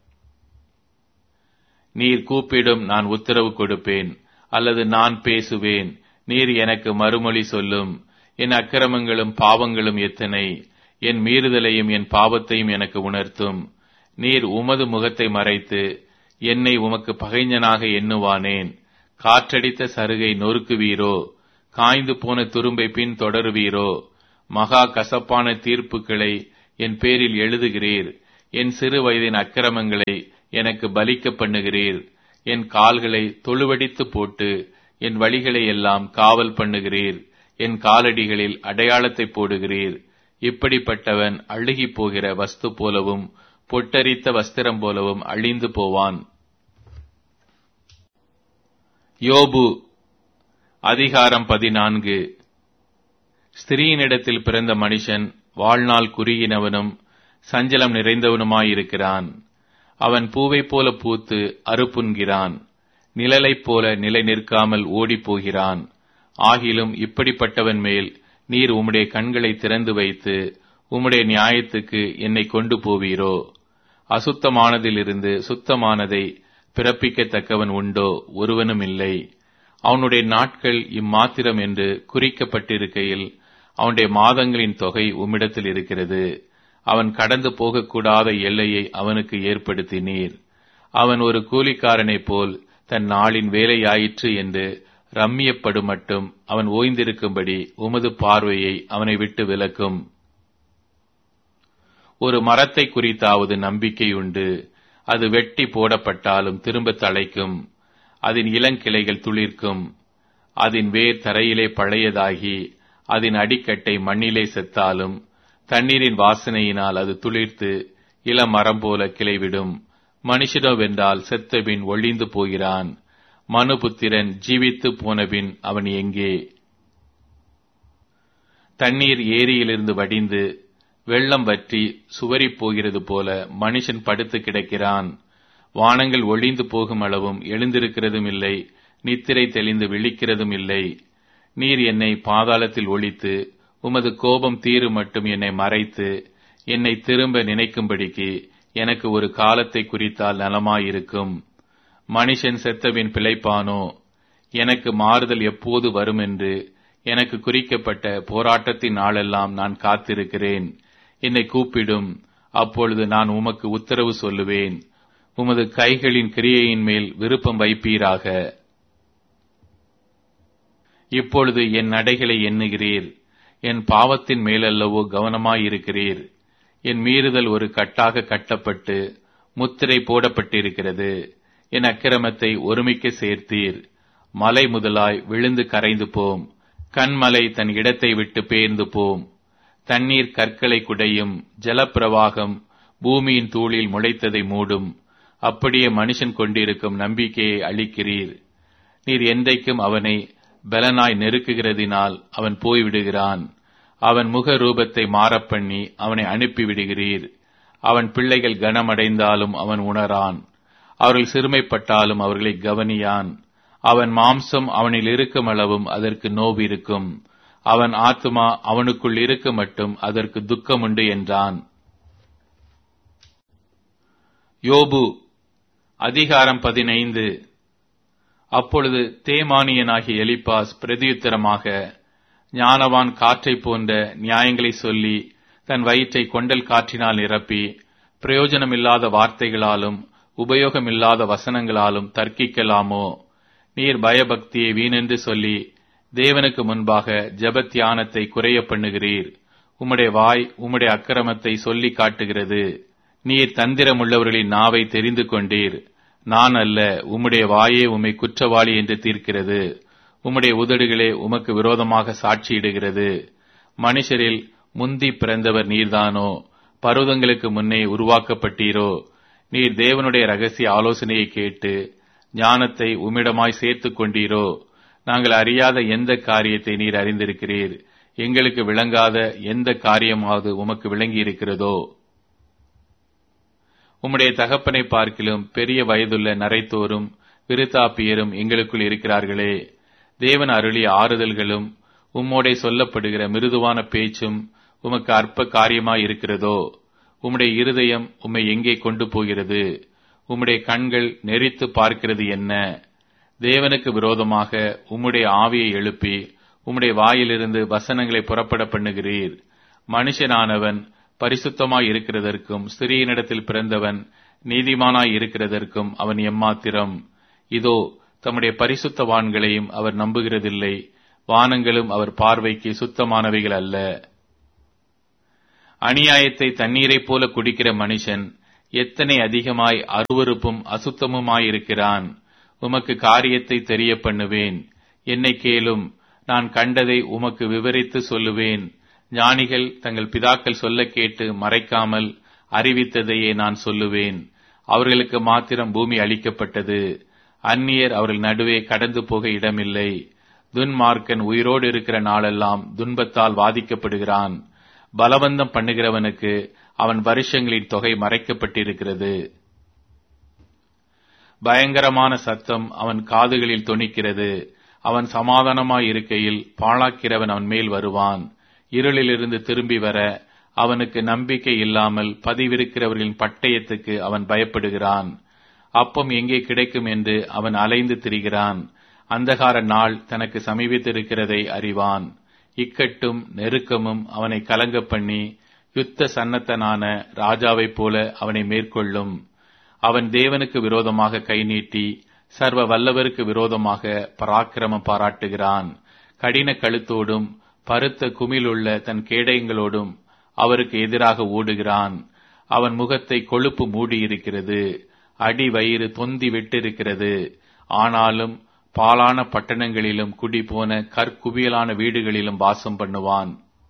நீர் கூப்பிடும், நான் உத்தரவு கொடுப்பேன். அல்லது நான் பேசுவேன், நீர் எனக்கு மறுமொழி சொல்லும். என் அக்கிரமங்களும் பாவங்களும் எத்தனை! என் மீறுதலையும் என் பாவத்தையும் எனக்கு உணர்த்தும். நீர் உமது முகத்தை மறைத்து என்னை உமக்கு பகைஞனாக எண்ணுவானேன். காற்றடித்த சருகை நொறுக்குவீரோ? காய்ந்து போன துரும்பை பின் தொடருவீரோ? மகா கசப்பான தீர்ப்புகளை என் பேரில் எழுதுகிறீர். என் சிறு வயதின் அக்கிரமங்களை எனக்கு பலிக்க பண்ணுகிறீர். என் கால்களை தொழுவடித்து போட்டு என் வழிகளை எல்லாம் காவல் பண்ணுகிறீர். என் காலடிகளில் அடையாளத்தை போடுகிறீர். இப்படிப்பட்டவன் அழுகி போகிற வஸ்து போலவும் பொட்டரித்த வஸ்திரம் போலவும் அழிந்து போவான். யோபு அதிகாரம் 14. ஸ்திரீயினிடத்தில் பிறந்த மனுஷன் வாழ்நாள் குறுகினவனும் சஞ்சலம் நிறைந்தவனுமாயிருக்கிறான். அவன் பூவைப் போல பூத்து அறுப்புண்கிறான். நிழலைப் போல நிலை நிற்காமல் ஓடிப்போகிறான். ஆகிலும் இப்படிப்பட்டவன் மேல் நீர் உம்முடைய கண்களை திறந்து வைத்து உம்முடைய நியாயத்துக்கு என்னை கொண்டு போவீரோ? அசுத்தமானதிலிருந்து சுத்தமானதை பிறப்பிக்கத்தக்கவன் உண்டோ? ஒருவனும் இல்லை. அவனுடைய நாட்கள் இம்மாத்திரம் என்று குறிக்கப்பட்டிருக்கையில் அவனுடைய மாதங்களின் தொகை உம்மிடத்தில் இருக்கிறது. அவன் கடந்து போகக்கூடாத எல்லையை அவனுக்கு ஏற்படுத்தினீர். அவன் ஒரு கூலிக்காரனைப் போல் தன் நாளின் வேலையாயிற்று என்று ரம்மியப்படும் மட்டும் அவன் ஓய்ந்திருக்கும்படி உமது பார்வையை அவனை விட்டு விலக்கும். ஒரு மரத்தை குறித்தாவது நம்பிக்கை உண்டு. அது வெட்டி போடப்பட்டாலும் திரும்ப தழைக்கும். அதன் இளங்கிளைகள் துளிர்க்கும். அதன் வேர் தரையிலே பழையதாகி அதன் அடிக்கட்டை மண்ணிலே செத்தாலும் தண்ணீரின் வாசனையினால் அது துளிர்த்து இளமரம் போல கிளைவிடும். மனுஷனோவென்றால் செத்தபின் ஒழிந்து போகிறான். மனுபுத்திரன் ஜீவித்து போனபின் அவன் எங்கே? தண்ணீர் ஏரியிலிருந்து வடிந்து வெள்ளம் வற்றி சுவரிப் போகிறது போல மனுஷன் படுத்து கிடக்கிறான். வானங்கள் ஒழிந்து போகும் அளவும் எழுந்திருக்கிறதும் இல்லை, நித்திரை தெளிந்து விழிக்கிறதும் இல்லை. நீர் என்னை பாதாளத்தில் ஒழித்து உமது கோபம் தீரு மட்டும் என்னை மறைத்து என்னை திரும்ப நினைக்கும்படிக்கு எனக்கு ஒரு காலத்தை குறித்தால் நலமாயிருக்கும். மனுஷன் செத்தபின் பிழைப்பானோ? எனக்கு மாறுதல் எப்போது வரும் என்று எனக்கு குறிக்கப்பட்ட போராட்டத்தின் நாளெல்லாம் நான் காத்திருக்கிறேன். என்னை கூப்பிடும், அப்பொழுது நான் உமக்கு உத்தரவு சொல்லுவேன். உமது கைகளின் கிரியையின் மேல் விருப்பம் வைப்பீராக. இப்பொழுது என் நடைகளை எண்ணுகிறீர். என் பாவத்தின் மேலல்லவோ கவனமாயிருக்கிறீர். என் மீறுதல் ஒரு கட்டாக கட்டப்பட்டு முத்திரை போடப்பட்டிருக்கிறது. என் அக்கிரமத்தை ஒருமிக்க சேர்த்தீர். மலை முதலாய் விழுந்து கரைந்து போம். கண்மலை தன் இடத்தை விட்டு பெயர்ந்து போம். தண்ணீர் கற்களை குடையும். ஜலப்பிரவாகம் பூமியின் தூளில் முளைத்ததை மூடும். அப்படியே மனுஷன் கொண்டிருக்கும் நம்பிக்கையை அளிக்கிறீர். நீர் என்றைக்கும் அவனை பலனாய் நெருக்குகிறதினால் அவன் போய்விடுகிறான். அவன் முக ரூபத்தை மாறப்பண்ணி அவனை அனுப்பிவிடுகிறீர். அவன் பிள்ளைகள் கனமடைந்தாலும் அவன் உணரான். அவர்கள் சிறுமைப்பட்டாலும் அவர்களை கவனியான். அவன் மாம்சம் அவனில் இருக்கும் அளவும் அதற்கு நோவிருக்கும். அவன் ஆத்துமா அவனுக்குள் இருக்க மட்டும் அதற்கு துக்கமுண்டு என்றான். யோபு அதிகாரம் 15. அப்பொழுது தேமானியனாகிய எலிப்பாஸ் பிரதியுத்தரமாக, ஞானவான் காற்றைப் போன்ற நியாயங்களை சொல்லி தன் வயிற்றை கொண்டல் காற்றினால் நிரப்பி பிரயோஜனமில்லாத வார்த்தைகளாலும் உபயோகமில்லாத வசனங்களாலும் தர்க்கிக்கலாமோ? நீர் பயபக்தியை வீணென்று சொல்லி தேவனுக்கு முன்பாக ஜெபத்தியானத்தை குறைய பண்ணுகிறீர். உம்முடைய வாய் உம்முடைய அக்கிரமத்தை சொல்லி காட்டுகிறது. நீர் தந்திரமுள்ளவர்களின் நாவை தெரிந்து கொண்டீர். நான் அல்ல, உம்முடைய வாயே உம்மை குற்றவாளி என்று தீர்க்கிறது. உம்முடைய உதடுகளே உமக்கு விரோதமாக சாட்சியிடுகிறது. மனுஷரில் முந்தி பிறந்தவர் நீர்தானோ? பர்வதங்களுக்கு முன்னே உருவாக்கப்பட்டீரோ? நீர் தேவனுடைய ரகசிய ஆலோசனையை கேட்டு ஞானத்தை உம்மிடமாய் சேர்த்துக் கொண்டீரோ? நாங்கள் அறியாத எந்த காரியத்தை நீர் அறிந்திருக்கிறீர்? எங்களுக்கு விளங்காத எந்த காரியமாவது உமக்கு விளங்கி இருக்கிறதோ? உம்முடைய தகப்பனை பார்க்கிலும் பெரிய வயதுள்ள நரைத்தோரும் விருத்தாப்பியரும் எங்களுக்குள் இருக்கிறார்களே. தேவன் அருளிய ஆறுதல்களும் உம்மோடே சொல்லப்படுகிற மிருதுவான பேச்சும் உமக்கு அற்ப காரியமாய் இருக்கிறதோ? உம்முடைய இருதயம் உம்மை எங்கே கொண்டு போகிறது? உம்முடைய கண்கள் நெறித்து பார்க்கிறது என்ன? தேவனுக்கு விரோதமாக உம்முடைய ஆவியை எழுப்பி உம்முடைய வாயிலிருந்து வசனங்களை புறப்பட பண்ணுகிறீர். மனுஷனானவன் பரிசுத்தமாய் இருக்கிறதற்கும் ஸ்திரீயினிடத்தில் பிறந்தவன் நீதிமானாய் இருக்கிறதற்கும் அவன் எம்மாத்திரம்? இதோ தம்முடைய பரிசுத்தவான்களையும் அவர் நம்புகிறதில்லை. வானங்களும் அவர் பார்வைக்கு சுத்தமானவைகள் அல்ல. அநியாயத்தை தண்ணீரைப் போல குடிக்கிற மனுஷன் எத்தனை அதிகமாய் அருவருப்பும் அசுத்தமுமாயிருக்கிறான். உமக்கு காரியத்தை தெரிய பண்ணுவேன். என்னை கேளும், நான் கண்டதை உமக்கு விவரித்து சொல்லுவேன். ஞானிகள் தங்கள் பிதாக்கள் சொல்ல கேட்டு மறைக்காமல் அறிவித்ததையே நான் சொல்லுவேன். அவர்களுக்கு மாத்திரம் பூமி அளிக்கப்பட்டது, அந்நியர் அவர்கள் நடுவே கடந்து போக இடமில்லை. துன்மார்க்கன் உயிரோடு இருக்கிற நாளெல்லாம் துன்பத்தால் வாதிக்கப்படுகிறான். பலவந்தம் பண்ணுகிறவனுக்கு அவன் வருஷங்களின் தொகை மறைக்கப்பட்டிருக்கிறது. பயங்கரமான சத்தம் அவன் காதுகளில் தொனிக்கிறது. அவன் சமாதானமாயிருக்கையில் பாழாக்கிறவன் அவன் மேல் வருவான். இருளிலிருந்து திரும்பி வர அவனுக்கு நம்பிக்கை இல்லாமல் பதிவிருக்கிறவர்களின் பட்டயத்துக்கு அவன் பயப்படுகிறான். அப்பம் எங்கே கிடைக்கும் என்று அவன் அலைந்து திரிகிறான். அந்தகார நாள் தனக்கு சமீபித்திருக்கிறதை அறிவான். இக்கட்டும் நெருக்கமும் அவனை கலங்க பண்ணி யுத்த சன்னத்தனான ராஜாவைப் போல அவனை மேற்கொள்ளும். அவன் தேவனுக்கு விரோதமாக கை நீட்டி சர்வ வல்லவருக்கு விரோதமாக பராக்கிரமம் பாராட்டுகிறான். கடின கழுத்தோடும் பருத்த குமிழுள்ள தன் கேடயங்களோடும் அவருக்கு எதிராக ஓடுகிறான். அவன் முகத்தை கொழுப்பு மூடியிருக்கிறது, அடி வயிறு தொந்தி விட்டிருக்கிறது. ஆனாலும் பாலான பட்டணங்களிலும் குடிபோன கற்குவியலான வீடுகளிலும் வாசம் பண்ணுவான்.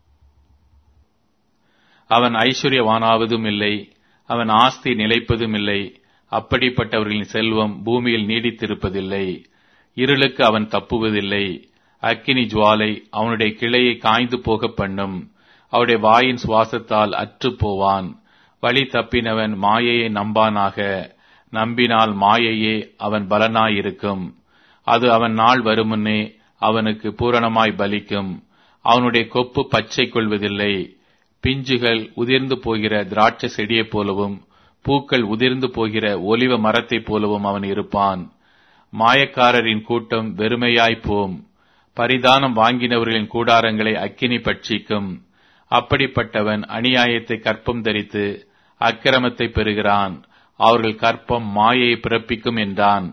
அவன் ஐஸ்வர்யவானாவதும் இல்லை, அவன் ஆஸ்தி நிலைப்பதும் இல்லை. அப்படிப்பட்டவர்களின் செல்வம் பூமியில் நீடித்திருப்பதில்லை. இருளுக்கு அவன் தப்புவதில்லை. அக்கினி ஜுவாலை அவனுடைய கிளையை காய்ந்து போக பண்ணும். அவருடைய வாயின் சுவாசத்தால் அற்று போவான். வழி தப்பினவன் மாயையை நம்பானாக. நம்பினால் மாயையே அவன் பலனாயிருக்கும். அது அவன் நாள் வருமுன்னே அவனுக்கு பூரணமாய் பலிக்கும். அவனுடைய கொப்பு பச்சை கொள்வதில்லை. பிஞ்சுகள் உதிர்ந்து போகிற திராட்சை செடியைப் போலவும் பூக்கள் உதிர்ந்து போகிற ஒலிவ மரத்தைப் போலவும் அவன் இருப்பான். மாயக்காரரின் கூட்டம் வெறுமையாய்ப்போம். பரிதானம் வாங்கினவர்களின் கூடாரங்களை அக்கினி பட்சிக்கும். அப்படிப்பட்டவன் அநியாயத்தை கற்பம் தரித்து அக்கிரமத்தை பெறுகிறான். அவர்கள் கற்பம் மாயையை பிறப்பிக்கும் என்றான்.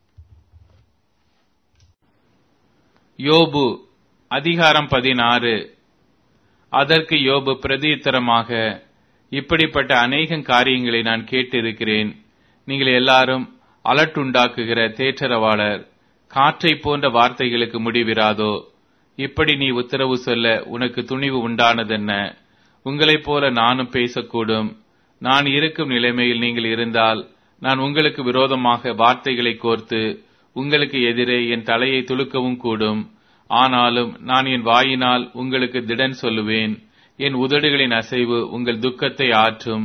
யோபு அதிகாரம் 16. அதற்கு யோபு பிரதியுத்தரமாக, இப்படிப்பட்ட அநேக காரியங்களை நான் கேட்டிருக்கிறேன். நீங்கள் எல்லாரும் அலட்டுண்டாக்குகிற தேற்றரவாளர். காற்றைப் போன்ற வார்த்தைகளுக்கு முடிவிராதோ? இப்படி நீ உத்தரவு சொல்ல உனக்கு துணிவு உண்டானதென்ன? உங்களைப் போல நானும் பேசக்கூடும். நான் இருக்கும் நிலைமையில் நீங்கள் இருந்தால் நான் உங்களுக்கு விரோதமாக வார்த்தைகளை கோர்த்து உங்களுக்கு எதிரே என் தலையை துலுக்கவும் கூடும். ஆனாலும் நான் என் வாயினால் உங்களுக்கு திடன் சொல்லுவேன். என் உதடுகளின் அசைவு உங்கள் துக்கத்தை ஆற்றும்.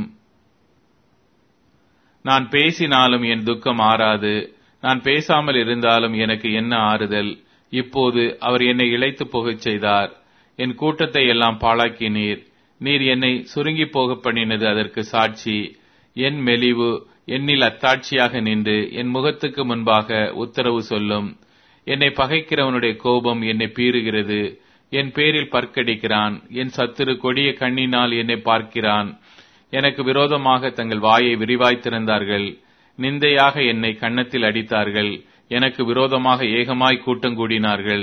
நான் பேசினாலும் என் துக்கம் ஆறாது. நான் பேசாமல் இருந்தாலும் எனக்கு என்ன ஆறுதல்? இப்போது அவர் என்னை இளைத்து போகச் செய்தார். என் கூட்டத்தை எல்லாம் பாழாக்கினீர். நீர் என்னை சுருங்கி போக பண்ணினது அதற்கு சாட்சி. என் மெலிவு என்னில் அத்தாட்சியாக நின்று என் முகத்துக்கு முன்பாக உத்தரவு சொல்லும். என்னை பகைக்கிறவனுடைய கோபம் என்னை பீறுகிறது. என் பேரில் பற்கடிக்கிறான். என் சத்துரு கொடிய கண்ணினால் என்னை பார்க்கிறான். எனக்கு விரோதமாக தங்கள் வாயை விரிவாய்த்திருந்தார்கள். நிந்தையாக என்னை கன்னத்தில் அடித்தார்கள். எனக்கு விரோதமாக ஏகமாய் கூட்டம் கூடினார்கள்.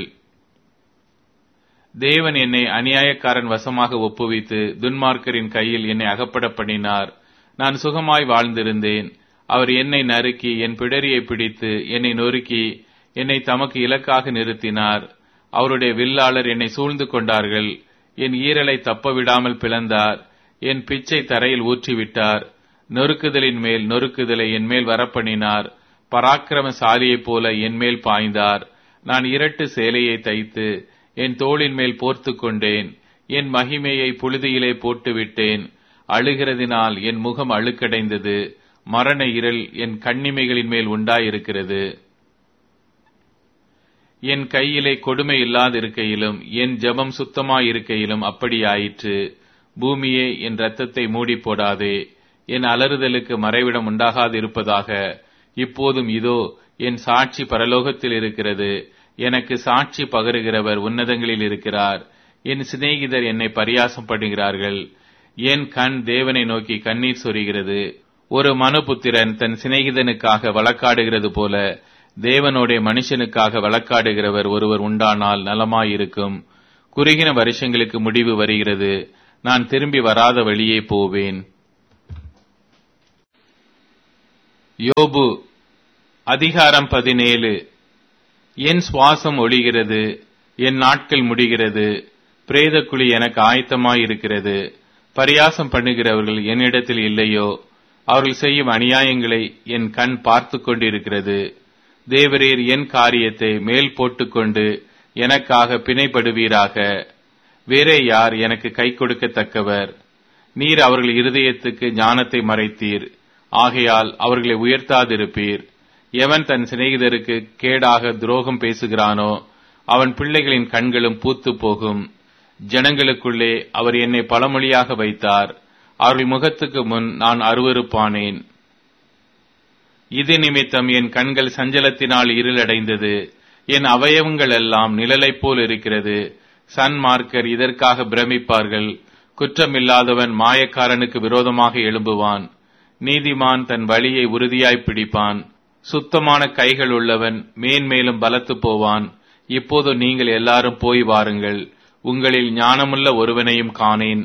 தேவன் என்னை அநியாயக்காரன் வசமாக ஒப்புவித்து துன்மார்க்கரின் கையில் என்னை அகப்பட பண்ணினார். நான் சுகமாய் வாழ்ந்திருந்தேன். அவர் என்னை நறுக்கி என் பிடரியை பிடித்து என்னை நொறுக்கி என்னை தமக்கு இலக்காக நிறுத்தினார். அவருடைய வில்லாளர் என்னை சூழ்ந்து கொண்டார்கள். என் ஈரலை தப்பவிடாமல் பிளந்தார். என் பிச்சை தரையில் ஊற்றிவிட்டார். நொறுக்குதலின் மேல் நொறுக்குதலை என் மேல் வரப்பண்ணினார். பராக்கிரமசாலியைப் போல என் மேல் பாய்ந்தார். நான் இரட்டு சேலையை தைத்து என் தோளின் மேல் போர்த்து கொண்டேன். என் மகிமையை புழுதியிலே போட்டுவிட்டேன். அழுகிறதினால் என் முகம் அழுக்கடைந்தது. மரண இருள் என் கண்ணிமைகளின் மேல் உண்டாயிருக்கிறது. என் கையிலே கொடுமை இல்லாதிருக்கையிலும் என் ஜெபம் சுத்தமாயிருக்கையிலும் அப்படியாயிற்று. பூமியே, என் இரத்தத்தை மூடி போடாதே. என் அலறுதலுக்கு மறைவிடம் உண்டாகாதிருப்பதாக. இப்போதும் இதோ என் சாட்சி பரலோகத்தில் இருக்கிறது. எனக்கு சாட்சி பகருகிறவர் உன்னதங்களில் இருக்கிறார். என் சிநேகிதர் என்னை பரியாசம் பண்ணுகிறார்கள். என் கண் தேவனை நோக்கி கண்ணீர் சொரிகிறது. ஒரு மனுபுத்திரன் தன் சிநேகிதனுக்காக வழக்காடுகிறது போல தேவனுடைய மனுஷனுக்காக வழக்காடுகிறவர் ஒருவர் உண்டானால் நலமாயிருக்கும். குறுகின வருஷங்களுக்கு முடிவு வருகிறது. நான் திரும்பி வராத வழியே போவேன். யோபு அதிகாரம் 17. என் சுவாசம் ஒழிகிறது, என் நாட்கள் முடிகிறது, பிரேதக்குழி எனக்கு ஆயத்தமாயிருக்கிறது. பரியாசம் பண்ணுகிறவர்கள் என்னிடத்தில் இல்லையோ? அவர்கள் செய்யும் அநியாயங்களை என் கண் பார்த்து கொண்டிருக்கிறது. தேவரீர் என் காரியத்தை மேல் போட்டுக்கொண்டு எனக்காக பிணைப்படுவீராக. வேறே யார் எனக்கு கை கொடுக்கத்தக்கவர்? நீர் அவர்கள் இருதயத்துக்கு ஞானத்தை மறைத்தீர், ஆகையால் அவர்களை உயர்த்தாதிருப்பீர். எவன் தன் சிநேகிதருக்கு கேடாக துரோகம் பேசுகிறானோ அவன் பிள்ளைகளின் கண்களும் பூத்து போகும். ஜனங்களுக்குள்ளே அவர் என்னை பழமொழியாக வைத்தார், அவர்கள் முகத்துக்கு முன் நான் அருவருப்பானேன். இது நிமித்தம் என் கண்கள் சஞ்சலத்தினால் இருளடைந்தது, என் அவயவங்கள் எல்லாம் நிழலைப் போல் இருக்கிறது. சன்மார்க்கர் இதற்காக பிரமிப்பார்கள். குற்றமில்லாதவன் மாயக்காரனுக்கு விரோதமாக எழும்புவான். நீதிமான் தன் வழியை உறுதியாய் பிடிப்பான். சுத்தமான கைகள் உள்ளவன் மேன்மேலும் பலத்து போவான். இப்போது நீங்கள் எல்லாரும் போய் வாருங்கள், உங்களில் ஞானமுள்ள ஒருவனையும் காணேன்.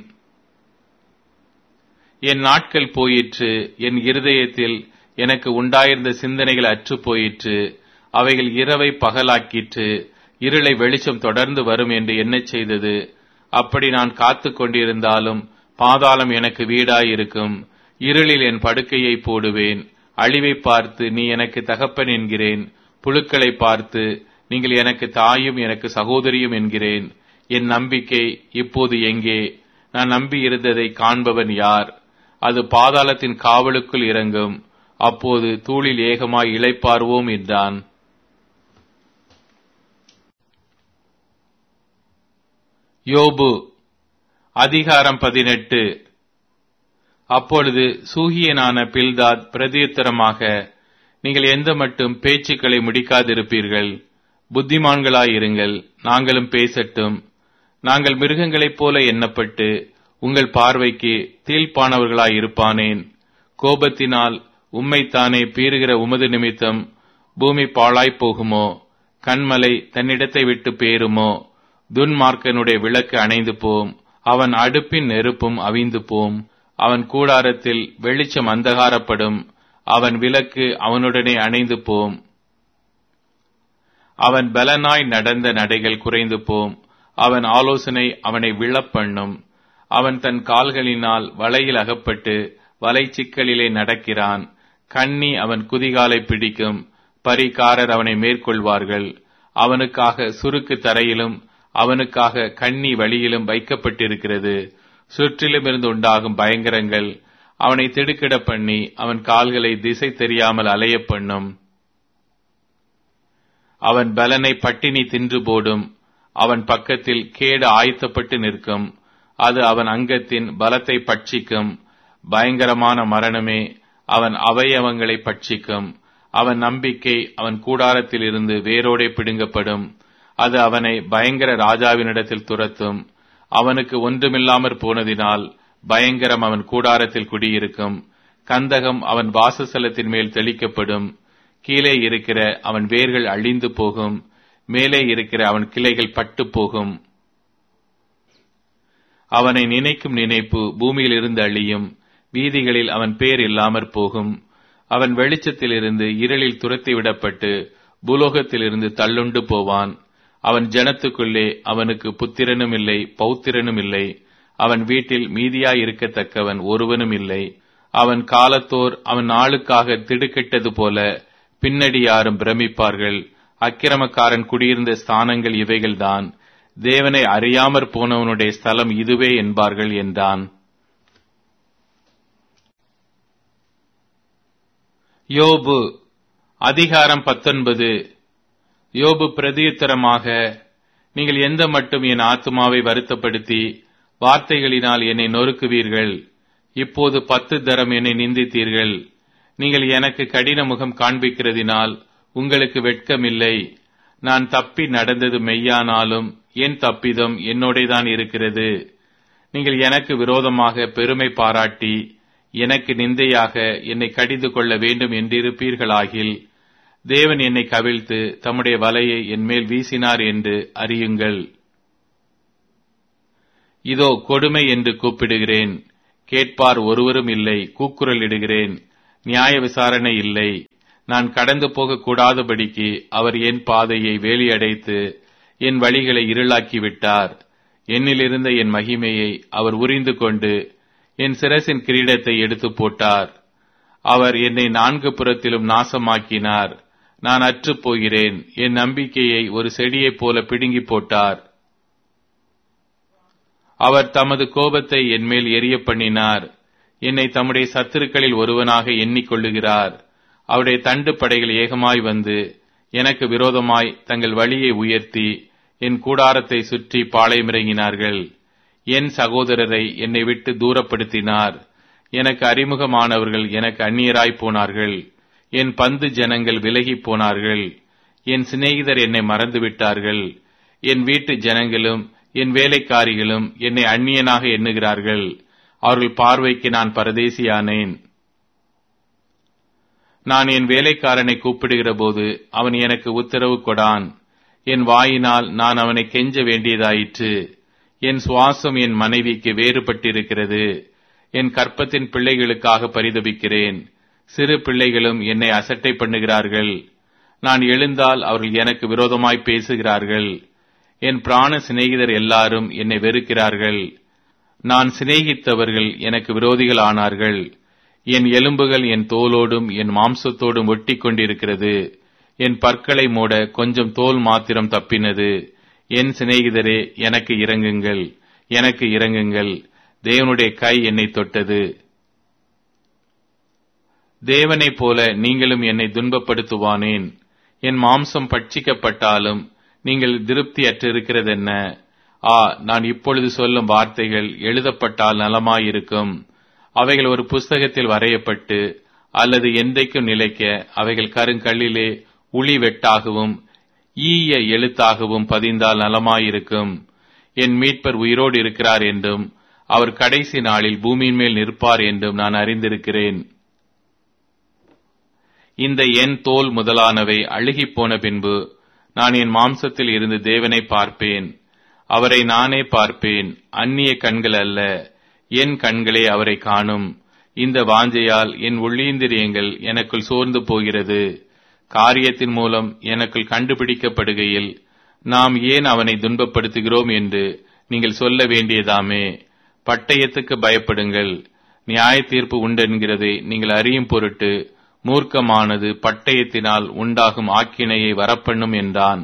என் நாட்கள் போயிற்று, என் இருதயத்தில் எனக்கு உண்டாயிருந்த சிந்தனைகள் அற்று போயிற்று. அவைகள் இரவை பகலாக்கிற்று, இருளை வெளிச்சம் தொடர்ந்து வரும் என்று எண்ணச் செய்தது. அப்படி நான் காத்து கொண்டிருந்தாலும் பாதாளம் எனக்கு வீடாயிருக்கும். இருளில் என் படுக்கையை போடுவேன். அழிவை பார்த்து நீ எனக்கு தகப்பன் என்கிறேன். புழுக்களை பார்த்து நீங்கள் எனக்கு தாயும் எனக்கு சகோதரியும் என்கிறேன். என் நம்பிக்கை இப்போது எங்கே? நான் நம்பி இருந்ததை காண்பவன் யார்? அது பாதாளத்தின் காவலுக்குள் இறங்கும். அப்போது தூளில் ஏகமாய் இளைப்பாறுவோம் என்றான். யோபு அதிகாரம் 18. அப்பொழுது சூகியனான பில்தாத் பிரதியுத்தரமாக, நீங்கள் எந்த மட்டும் பேச்சுக்களை முடிக்காதிருப்பீர்கள்? புத்திமான்களாயிருங்கள், நாங்களும் பேசட்டும். நாங்கள் மிருகங்களைப் போல எண்ணப்பட்டு உங்கள் பார்வைக்கு தீழ்ப்பானவர்களாயிருப்பானேன். கோபத்தினால் உம்மைத்தானே பீறுகிற உமது நிமித்தம் பூமி பாழாய்ப் போகுமோ? கண்மலை தன்னிடத்தை விட்டு பேருமோ? துன்மார்க்கனுடைய விளக்கு அணைந்து போம், அவன் அடுப்பின் நெருப்பும் அவிந்து போம். அவன் கூடாரத்தில் வெளிச்சம் அந்தகாரப்படும், அவன் விளக்கு அவனுடனே அணைந்து போம். அவன் பலனாய் நடந்த நடைகள் குறைந்து போம், அவன் ஆலோசனை அவனை விழப்பண்ணும். அவன் தன் கால்களினால் வலையில் அகப்பட்டு வலை சிக்கலிலே நடக்கிறான். கண்ணி அவன் குதிகாலை பிடிக்கும், பரிகாரர் அவனை மேற்கொள்வார்கள். அவனுக்காக சுருக்கு தரையிலும் அவனுக்காக கண்ணி வழியிலும் வைக்கப்பட்டிருக்கிறது. சுற்றிலும் இருந்து உண்டாகும் பயங்கரங்கள் அவனை திடுக்கிட பண்ணி அவன் கால்களை திசை தெரியாமல் அலைய பண்ணும். அவன் பலனை பட்டினி தின்று போடும், அவன் பக்கத்தில் கேடு ஆயத்தப்பட்டு நிற்கும். அது அவன் அங்கத்தின் பலத்தை பட்சிக்கும். பயங்கரமான மரணமே அவன் அவயவங்களை பட்சிக்கும். அவன் நம்பிக்கை அவன் கூடாரத்தில் இருந்து வேரோடே பிடுங்கப்படும். அது அவனை பயங்கர ராஜாவினிடத்தில் துரத்தும். அவனுக்கு ஒன்றுமில்லாமற் போனதினால் பயங்கரம் அவன் கூடாரத்தில் குடியிருக்கும். கந்தகம் அவன் வாசஸ்தலத்தின் மேல் தெளிக்கப்படும். கீழே இருக்கிற அவன் வேர்கள் அழிந்து போகும், மேலே இருக்கிற அவன் கிளைகள் பட்டு போகும். அவனை நினைக்கும் நினைப்பு பூமியிலிருந்து அழியும், வீதிகளில் அவன் பேர் இல்லாமற் போகும். அவன் வெளிச்சத்திலிருந்து இருளில் துரத்தி விடப்பட்டு பூலோகத்திலிருந்து தள்ளுண்டு போவான். அவன் ஜனத்துக்குள்ளே அவனுக்கு புத்திரனும் இல்லை, பௌத்திரனும் இல்லை. அவன் வீட்டில் மீதியாயிருக்கத்தக்கவன் ஒருவனும் இல்லை. அவன் காலத்தோர் அவன் நாளுக்காக திடுக்கிட்டது போல பின்னடி யாரும் பிரமிப்பார்கள். அக்கிரமக்காரன் குடியிருந்த ஸ்தானங்கள் இவைகள்தான், தேவனை அறியாமற் போனவனுடைய ஸ்தலம் இதுவே என்பார்கள் என்றான். யோபு அதிகாரம் 19. யோபு பிரதியுத்தரமாக, நீங்கள் எந்த மட்டும் என் ஆத்துமாவை வருத்தப்படுத்தி வார்த்தைகளினால் என்னை நொறுக்குவீர்கள்? இப்போது 10 தரம் என்னை நிந்தித்தீர்கள். நீங்கள் எனக்கு கடின முகம் காண்பிக்கிறதினால் உங்களுக்கு வெட்கமில்லை. நான் தப்பி நடந்தது மெய்யானாலும் என் தப்பிதம் என்னோடேதான் இருக்கிறது. நீங்கள் எனக்கு விரோதமாக பெருமை பாராட்டி எனக்கு நிந்தையாக என்னை கடிந்து கொள்ள வேண்டும் என்றிருப்பீர்களாகில், தேவன் என்னை கவிழ்த்து தம்முடைய வலையை என்மேல் வீசினார் என்று அறியுங்கள். இதோ கொடுமை என்று கூப்பிடுகிறேன், கேட்பார் ஒருவரும் இல்லை. கூக்குரல் இடுகிறேன், நியாய விசாரணை இல்லை. நான் கடந்து போக கூடாதபடிக்கு அவர் என் பாதையை வேலியடைத்து என் வழிகளை இருளாக்கி விட்டார். என்னிலிருந்த என் மகிமையை அவர் உரிந்து கொண்டு என் சிரசின் கிரீடத்தை எடுத்து போட்டார். அவர் என்னை நான்கு புறத்திலும் நாசமாக்கினார். நான் அற்றுப் போகிறேன். என் நம்பிக்கையை ஒரு செடியைப் போல பிடுங்கி போட்டார். அவர் தமது கோபத்தை என்மேல் எரிய பண்ணினார். என்னை தம்முடைய சத்துருக்களில் ஒருவனாக எண்ணிக்கொள்ளுகிறார். அவருடைய தண்டு படைகள் ஏகமாய் வந்து எனக்கு விரோதமாய் தங்கள் வழியை உயர்த்தி என் கூடாரத்தை சுற்றி பாளையமிறங்கினார்கள். என் சகோதரரை என்னை விட்டு தூரப்படுத்தினார். எனக்கு அறிமுகமானவர்கள் எனக்கு அந்நியராய் போனார்கள். என் பந்து ஜனங்கள் விலகி போனார்கள். என் சிநேகிதர் என்னை மறந்துவிட்டார்கள். என் வீட்டு ஜனங்களும் என் வேலைக்காரிகளும் என்னை அந்நியனாக எண்ணுகிறார்கள். அவர்கள் பார்வைக்கு நான் பரதேசியானேன். நான் என் வேலைக்காரனை கூப்பிடுகிற போது அவன் எனக்கு உத்தரவு கொடான். என் வாயினால் நான் அவனை கெஞ்ச வேண்டியதாயிற்று. என் சுவாசம் என் மனைவிக்கு வேறுபட்டிருக்கிறது. என் கற்பத்தின் பிள்ளைகளுக்காக பரிதபிக்கிறேன். சிறு பிள்ளைகளும் என்னை அசட்டை பண்ணுகிறார்கள். நான் எழுந்தால் அவர்கள் எனக்கு விரோதமாய் பேசுகிறார்கள். என் பிராண சிநேகிதர் எல்லாரும் என்னை வெறுக்கிறார்கள். நான் சிநேகித்தவர்கள் எனக்கு விரோதிகள் ஆனார்கள். என் எலும்புகள் என் தோலோடும் என் மாம்சத்தோடும் ஒட்டி கொண்டிருக்கிறது. என் பற்களை மூட கொஞ்சம் தோல் மாத்திரம் தப்பினது. என் சிநேகிதரே, எனக்கு இரங்குங்கள், எனக்கு இரங்குங்கள். தேவனுடைய கை என்னை தொட்டது. தேவனைப் போல நீங்களும் என்னை துன்பப்படுத்துவானேன்? என் மாம்சம் பட்சிக்கப்பட்டாலும் நீங்கள் திருப்தியற்றிருக்கிறதென்ன? நான் இப்பொழுது சொல்லும் வார்த்தைகள் எழுதப்பட்டால் நலமாயிருக்கும். அவைகள் ஒரு புஸ்தகத்தில் வரையப்பட்டு அல்லது என்றைக்கும் நிலைக்க அவைகள் கருங்கல்லிலே உளி வெட்டாகவும் ஈய எழுத்தாகவும் பதிந்தால் நலமாயிருக்கும். என் மீட்பர் உயிரோடு இருக்கிறார் என்றும் அவர் கடைசி நாளில் பூமியின் மேல் நிற்பார் என்றும் நான் அறிந்திருக்கிறேன். இந்த என் தோல் முதலானவை அழுகிப் போன பின்பு நான் என் மாம்சத்தில் இருந்து தேவனை பார்ப்பேன். அவரை நானே பார்ப்பேன், அந்நிய கண்கள் அல்ல. என் கண்களே அவரை காணும். இந்த வாஞ்சையால் என் உள்ளீந்திரியங்கள் எனக்குள் சோர்ந்து போகிறது. காரியத்தின் மூலம் எனக்குள் கண்டுபிடிக்கப்படுகையில் நாம் ஏன் அவனை துன்பப்படுத்துகிறோம் என்று நீங்கள் சொல்ல வேண்டியதாமே. பட்டயத்துக்கு பயப்படுங்கள், நியாய தீர்ப்பு உண்டென்கிறதை நீங்கள் அறியும் பொருட்டு மூர்க்கமானது பட்டயத்தினால் உண்டாகும் ஆக்கினையை வரப்பண்ணும் என்றான்.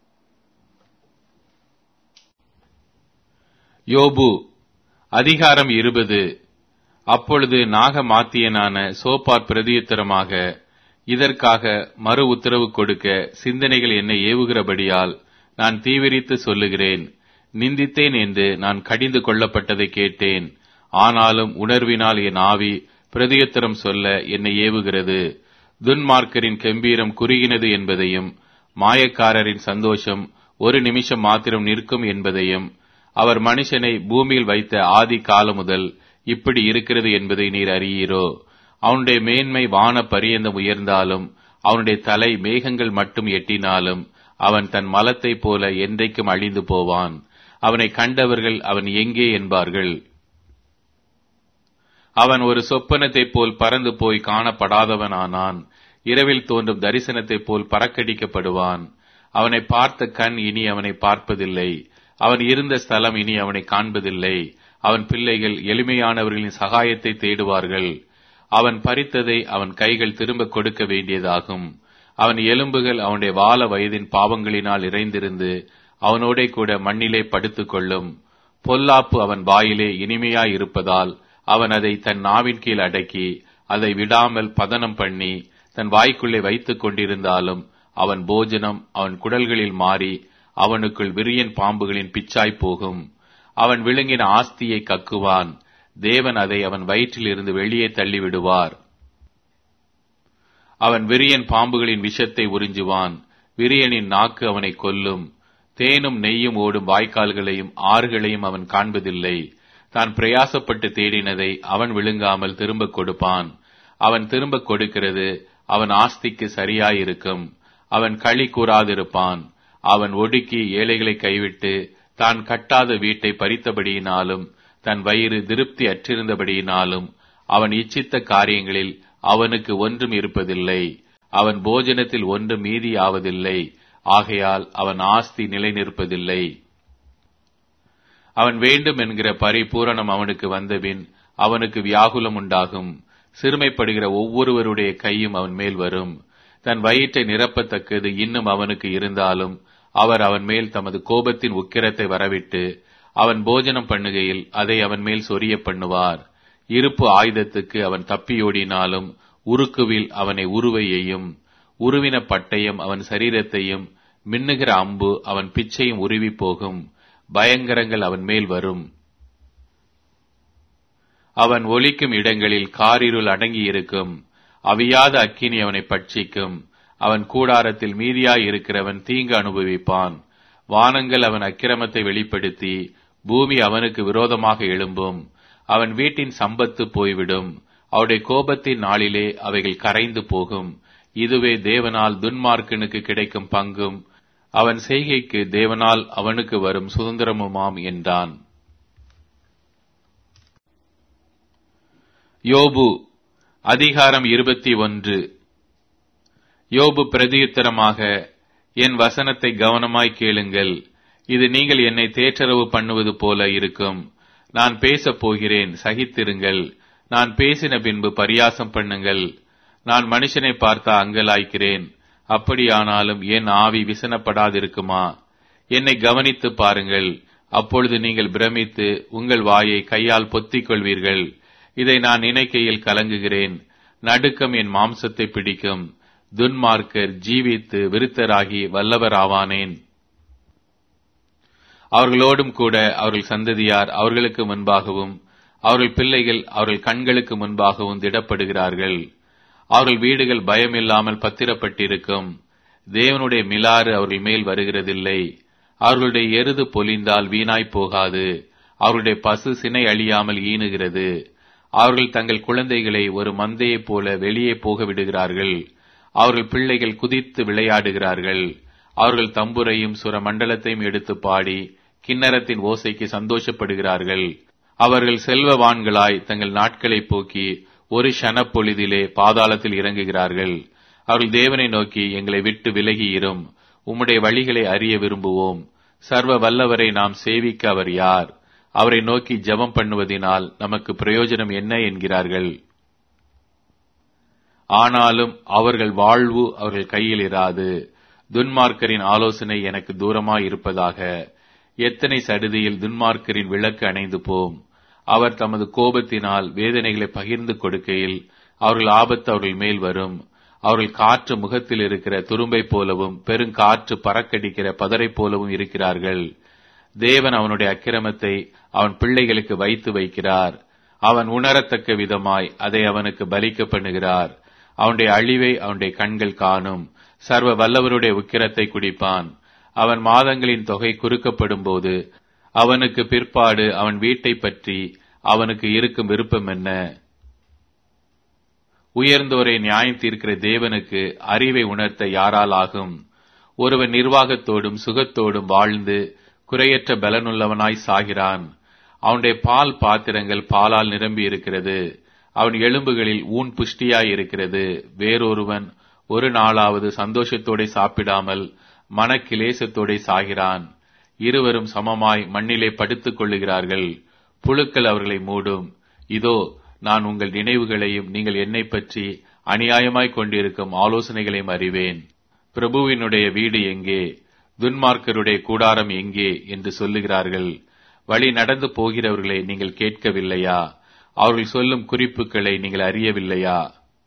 யோபு அதிகாரம் 20. அப்பொழுது நாகமாத்தியனான சோப்பார் பிரதியுத்தரமாக, இதற்காக மறு உத்தரவு கொடுக்க சிந்தனைகள் என்னை ஏவுகிறபடியால் நான் தீவிரித்து சொல்லுகிறேன். நிந்தித்தேன் என்று நான் கடிந்து கொள்ளப்பட்டதை கேட்டேன். ஆனாலும் உணர்வினால் என் ஆவி பிரதியுத்தரம் சொல்ல என்னை ஏவுகிறது. துன்மார்க்கரின் கெம்பீரம் குறுகினது என்பதையும் மாயக்காரரின் சந்தோஷம் ஒரு நிமிஷம் மாத்திரம் நிற்கும் என்பதையும் அவர் மனுஷனை பூமியில் வைத்த ஆதி காலம் முதல் இப்படி இருக்கிறது என்பதை நீர் அறியீரோ? அவனுடைய மேன்மை வான பரியந்தம் உயர்ந்தாலும் அவனுடைய தலை மேகங்கள் மட்டும் எட்டினாலும் அவன் தன் மலத்தைப் போல என்றைக்கும் அழிந்து போவான். அவனை கண்டவர்கள் அவன் எங்கே என்பார்கள். அவன் ஒரு சொப்பனத்தைப் போல் பறந்து போய் காணப்படாதவனானான். இரவில் தோன்றும் தரிசனத்தைப் போல் பறக்கடிக்கப்படுவான். அவனை பார்த்த கண் இனி அவனை பார்ப்பதில்லை. அவன் இருந்த ஸ்தலம் இனி அவனை காண்பதில்லை. அவன் பிள்ளைகள் எளிமையானவர்களின் சகாயத்தை தேடுவார்கள். அவன் பறித்ததை அவன் கைகள் திரும்ப கொடுக்க வேண்டியதாகும். அவன் எலும்புகள் அவனுடைய வால வயதின் பாவங்களினால் இறைந்திருந்து அவனோட கூட மண்ணிலே படுத்துக் கொள்ளும். பொல்லாப்பு அவன் வாயிலே இனிமையாயிருப்பதால் அவன் அதை தன் நாவின் கீழ் அடக்கி அதை விடாமல் பதனம் பண்ணி தன் வாய்க்குள்ளே வைத்துக் கொண்டிருந்தாலும் அவன் போஜனம் அவன் குடல்களில் மாறி அவனுக்குள் விரியன் பாம்புகளின் பிச்சாய் போகும். அவன் விழுங்கின ஆஸ்தியை கக்குவான். தேவன் அதை அவன் வயிற்றில் இருந்து வெளியே தள்ளிவிடுவார். அவன் விரியன் பாம்புகளின் விஷத்தை உறிஞ்சுவான். விரியனின் நாக்கு அவனை கொல்லும். தேனும் நெய்யும் ஓடும் வாய்க்கால்களையும் ஆறுகளையும் அவன் காண்பதில்லை. தான் பிரயாசப்பட்டு தேடினதை அவன் விழுங்காமல் திரும்ப கொடுப்பான். அவன் திரும்ப கொடுக்கிறது அவன் ஆஸ்திக்கு சரியாயிருக்கும். அவன் களி கூறாதிருப்பான். அவன் ஒடுக்கி ஏழைகளை கைவிட்டு தான் கட்டாத வீட்டை பறித்தபடியினாலும் தன் வயிறு திருப்தி அற்றிருந்தபடியினாலும் அவன் இச்சித்த காரியங்களில் அவனுக்கு ஒன்றும் இருப்பதில்லை. அவன் போஜனத்தில் ஒன்றும் மீதியாவதில்லை. ஆகையால் அவன் ஆஸ்தி நிலை நிற்பதில்லை. அவன் வேண்டும் என்கிற பரிபூரணம் அவனுக்கு வந்தபின் அவனுக்கு வியாகுலம் உண்டாகும். சிறுமைப்படுகிற ஒவ்வொருவருடைய கையும் அவன் மேல் வரும். தன் வயிற்றை நிரப்பத்தக்கது இன்னும் அவனுக்கு இருந்தாலும் அவர் அவன் மேல் தமது கோபத்தின் உக்கிரத்தை வரவிட்டு அவன் போஜனம் பண்ணுகையில் அதை அவன் மேல் சொரிய பண்ணுவார். இருப்பு ஆயுதத்துக்கு அவன் தப்பியோடினாலும் உருக்குவில் அவனை உருவையையும், உருவின பட்டயம் அவன் சரீரத்தையும், மின்னுகிற அம்பு அவன் பிச்சையும் உருவி போகும். பயங்கரங்கள் அவன் மேல் வரும். அவன் ஒலிக்கும் இடங்களில் காரிருள் அடங்கியிருக்கும். அவியாத அக்கினி அவனை பட்சிக்கும். அவன் கூடாரத்தில் மீதியாய் இருக்கிறவன் தீங்கு அனுபவிப்பான். வானங்கள் அவன் அக்கிரமத்தை வெளிப்படுத்தி பூமி அவனுக்கு விரோதமாக எழும்பும். அவன் வீட்டின் சம்பத்து போய்விடும். அவருடைய கோபத்தின் நாளிலே அவைகள் கரைந்து போகும். இதுவே தேவனால் துன்மார்க்கனுக்கு கிடைக்கும் பங்கும் அவன் செய்கைக்கு தேவனால் அவனுக்கு வரும் சுதந்திரமுமாம் என்றான். யோபு அதிகாரம் 21. யோபு பிரதியுத்தரமாக, என் வசனத்தை கவனமாய் கேளுங்கள். இது நீங்கள் என்னை தேற்றரவு பண்ணுவது போல இருக்கும். நான் பேசப் போகிறேன், சகித்திருங்கள். நான் பேசின பின்பு பரியாசம் பண்ணுங்கள். நான் மனுஷனை பார்த்தா அங்கலாய்க்கிறேன். அப்படியானாலும் என் ஆவி விசனப்படாதிருக்குமா? என்னை கவனித்து பாருங்கள். அப்பொழுது நீங்கள் பிரமித்து உங்கள் வாயை கையால் பொத்திக் கொள்வீர்கள். இதை நான் நினைக்கையில் கலங்குகிறேன். நடுக்கம் என் மாம்சத்தை பிடிக்கும். துன்மார்க்கர் ஜீவித்து விருத்தராகி வல்லவராவானேன். அவர்களோடும் கூட அவர்கள் சந்ததியார் அவர்களுக்கு முன்பாகவும் அவர்கள் பிள்ளைகள் அவர்கள் கண்களுக்கு முன்பாகவும் திடப்படுகிறார்கள். அவர்கள் வீடுகள் பயமில்லாமல் பத்திரப்பட்டிருக்கும். தேவனுடைய மிலாறு அவர்கள் மேல் வருகிறதில்லை. அவர்களுடைய எருது பொலிந்தால் வீணாய் போகாது. அவர்களுடைய பசு சினை அழியாமல் ஈனுகிறது. அவர்கள் தங்கள் குழந்தைகளை ஒரு மந்தையைப் போல வெளியே போக விடுகிறார்கள். அவர்கள் பிள்ளைகள் குதித்து விளையாடுகிறார்கள். அவர்கள் தம்புரையும் சுர மண்டலத்தையும் எடுத்து பாடி கிண்ணறத்தின் ஓசைக்கு சந்தோஷப்படுகிறார்கள். அவர்கள் செல்வவான்களாய் தங்கள் நாட்களை போக்கி ஒரு க்ஷணப்பொழுதிலே பாதாளத்தில் இறங்குகிறார்கள். அவர்கள் தேவனை நோக்கி, எங்களை விட்டு விலகியிரும், உம்முடைய வழிகளை அறிய விரும்புவோம். சர்வ வல்லவரை நாம் சேவிக்க அவர் யார்? அவரை நோக்கி ஜெபம் பண்ணுவதினால் நமக்கு பிரயோஜனம் என்ன என்கிறார்கள். ஆனாலும் அவர்கள் வாழ்வு அவர்கள் கையில் இராது. துன்மார்க்கரின் ஆலோசனை எனக்கு தூரமாய் இருப்பதாக. எத்தனை சடுதியில் துன்மார்க்கரின் விளக்கு அணைந்து போம். அவர் தமது கோபத்தினால் வேதனைகளை பகிர்ந்து கொடுக்கையில் அவர்கள் ஆபத்து அவர்கள் மேல் வரும். அவர்கள் காற்று முகத்தில் இருக்கிற துரும்பை போலவும் பெருங்காற்று பறக்கடிக்கிற பதரை போலவும் இருக்கிறார்கள். தேவன் அவனுடைய அக்கிரமத்தை அவன் பிள்ளைகளுக்கு வைத்து வைக்கிறார். அவன் உணரத்தக்க விதமாய் அதை அவனுக்கு பலிக்க பண்ணுகிறார். அவனுடைய அழிவை அவனுடைய கண்கள் காணும். சர்வ வல்லவருடைய உக்கிரத்தை குடிப்பான். அவன் மாதங்களின் தொகை குறுக்கப்படும் போது அவனுக்கு பிற்பாடு அவன் வீட்டை பற்றி அவனுக்கு இருக்கும் விருப்பம் என்ன? உயர்ந்தோரை நியாயம் தீர்க்கிற தேவனுக்கு அறிவை உணர்த்த யாரால் ஆகும்? ஒருவன் நிர்வாகத்தோடும் சுகத்தோடும் வாழ்ந்து குறையற்ற பலனுள்ளவனாய் சாகிறான். அவனுடைய பால் பாத்திரங்கள் பாலால் நிரம்பி இருக்கிறது. அவன் எலும்புகளில் ஊன் புஷ்டியாய் இருக்கிறது. வேறொருவன் ஒரு நாளாவது சந்தோஷத்தோட சாப்பிடாமல் மனக்கிலேசத்தோட சாகிறான். இருவரும் சமமாய் மண்ணிலே படுத்துக் கொள்ளுகிறார்கள். புழுக்கள் அவர்களை மூடும். இதோ, நான் உங்கள் நினைவுகளையும் நீங்கள் என்னை பற்றி அநியாயமாய் கொண்டிருக்கும் ஆலோசனைகளையும் அறிவேன். பிரபுவினுடைய வீடு எங்கே? துன்மார்க்கருடைய கூடாரம் எங்கே என்று சொல்லுகிறார்கள். வழி நடந்து போகிறவர்களை நீங்கள் கேட்கவில்லையா? அவர்கள் சொல்லும் குறிப்புகளை நீங்கள் அறியவில்லையா?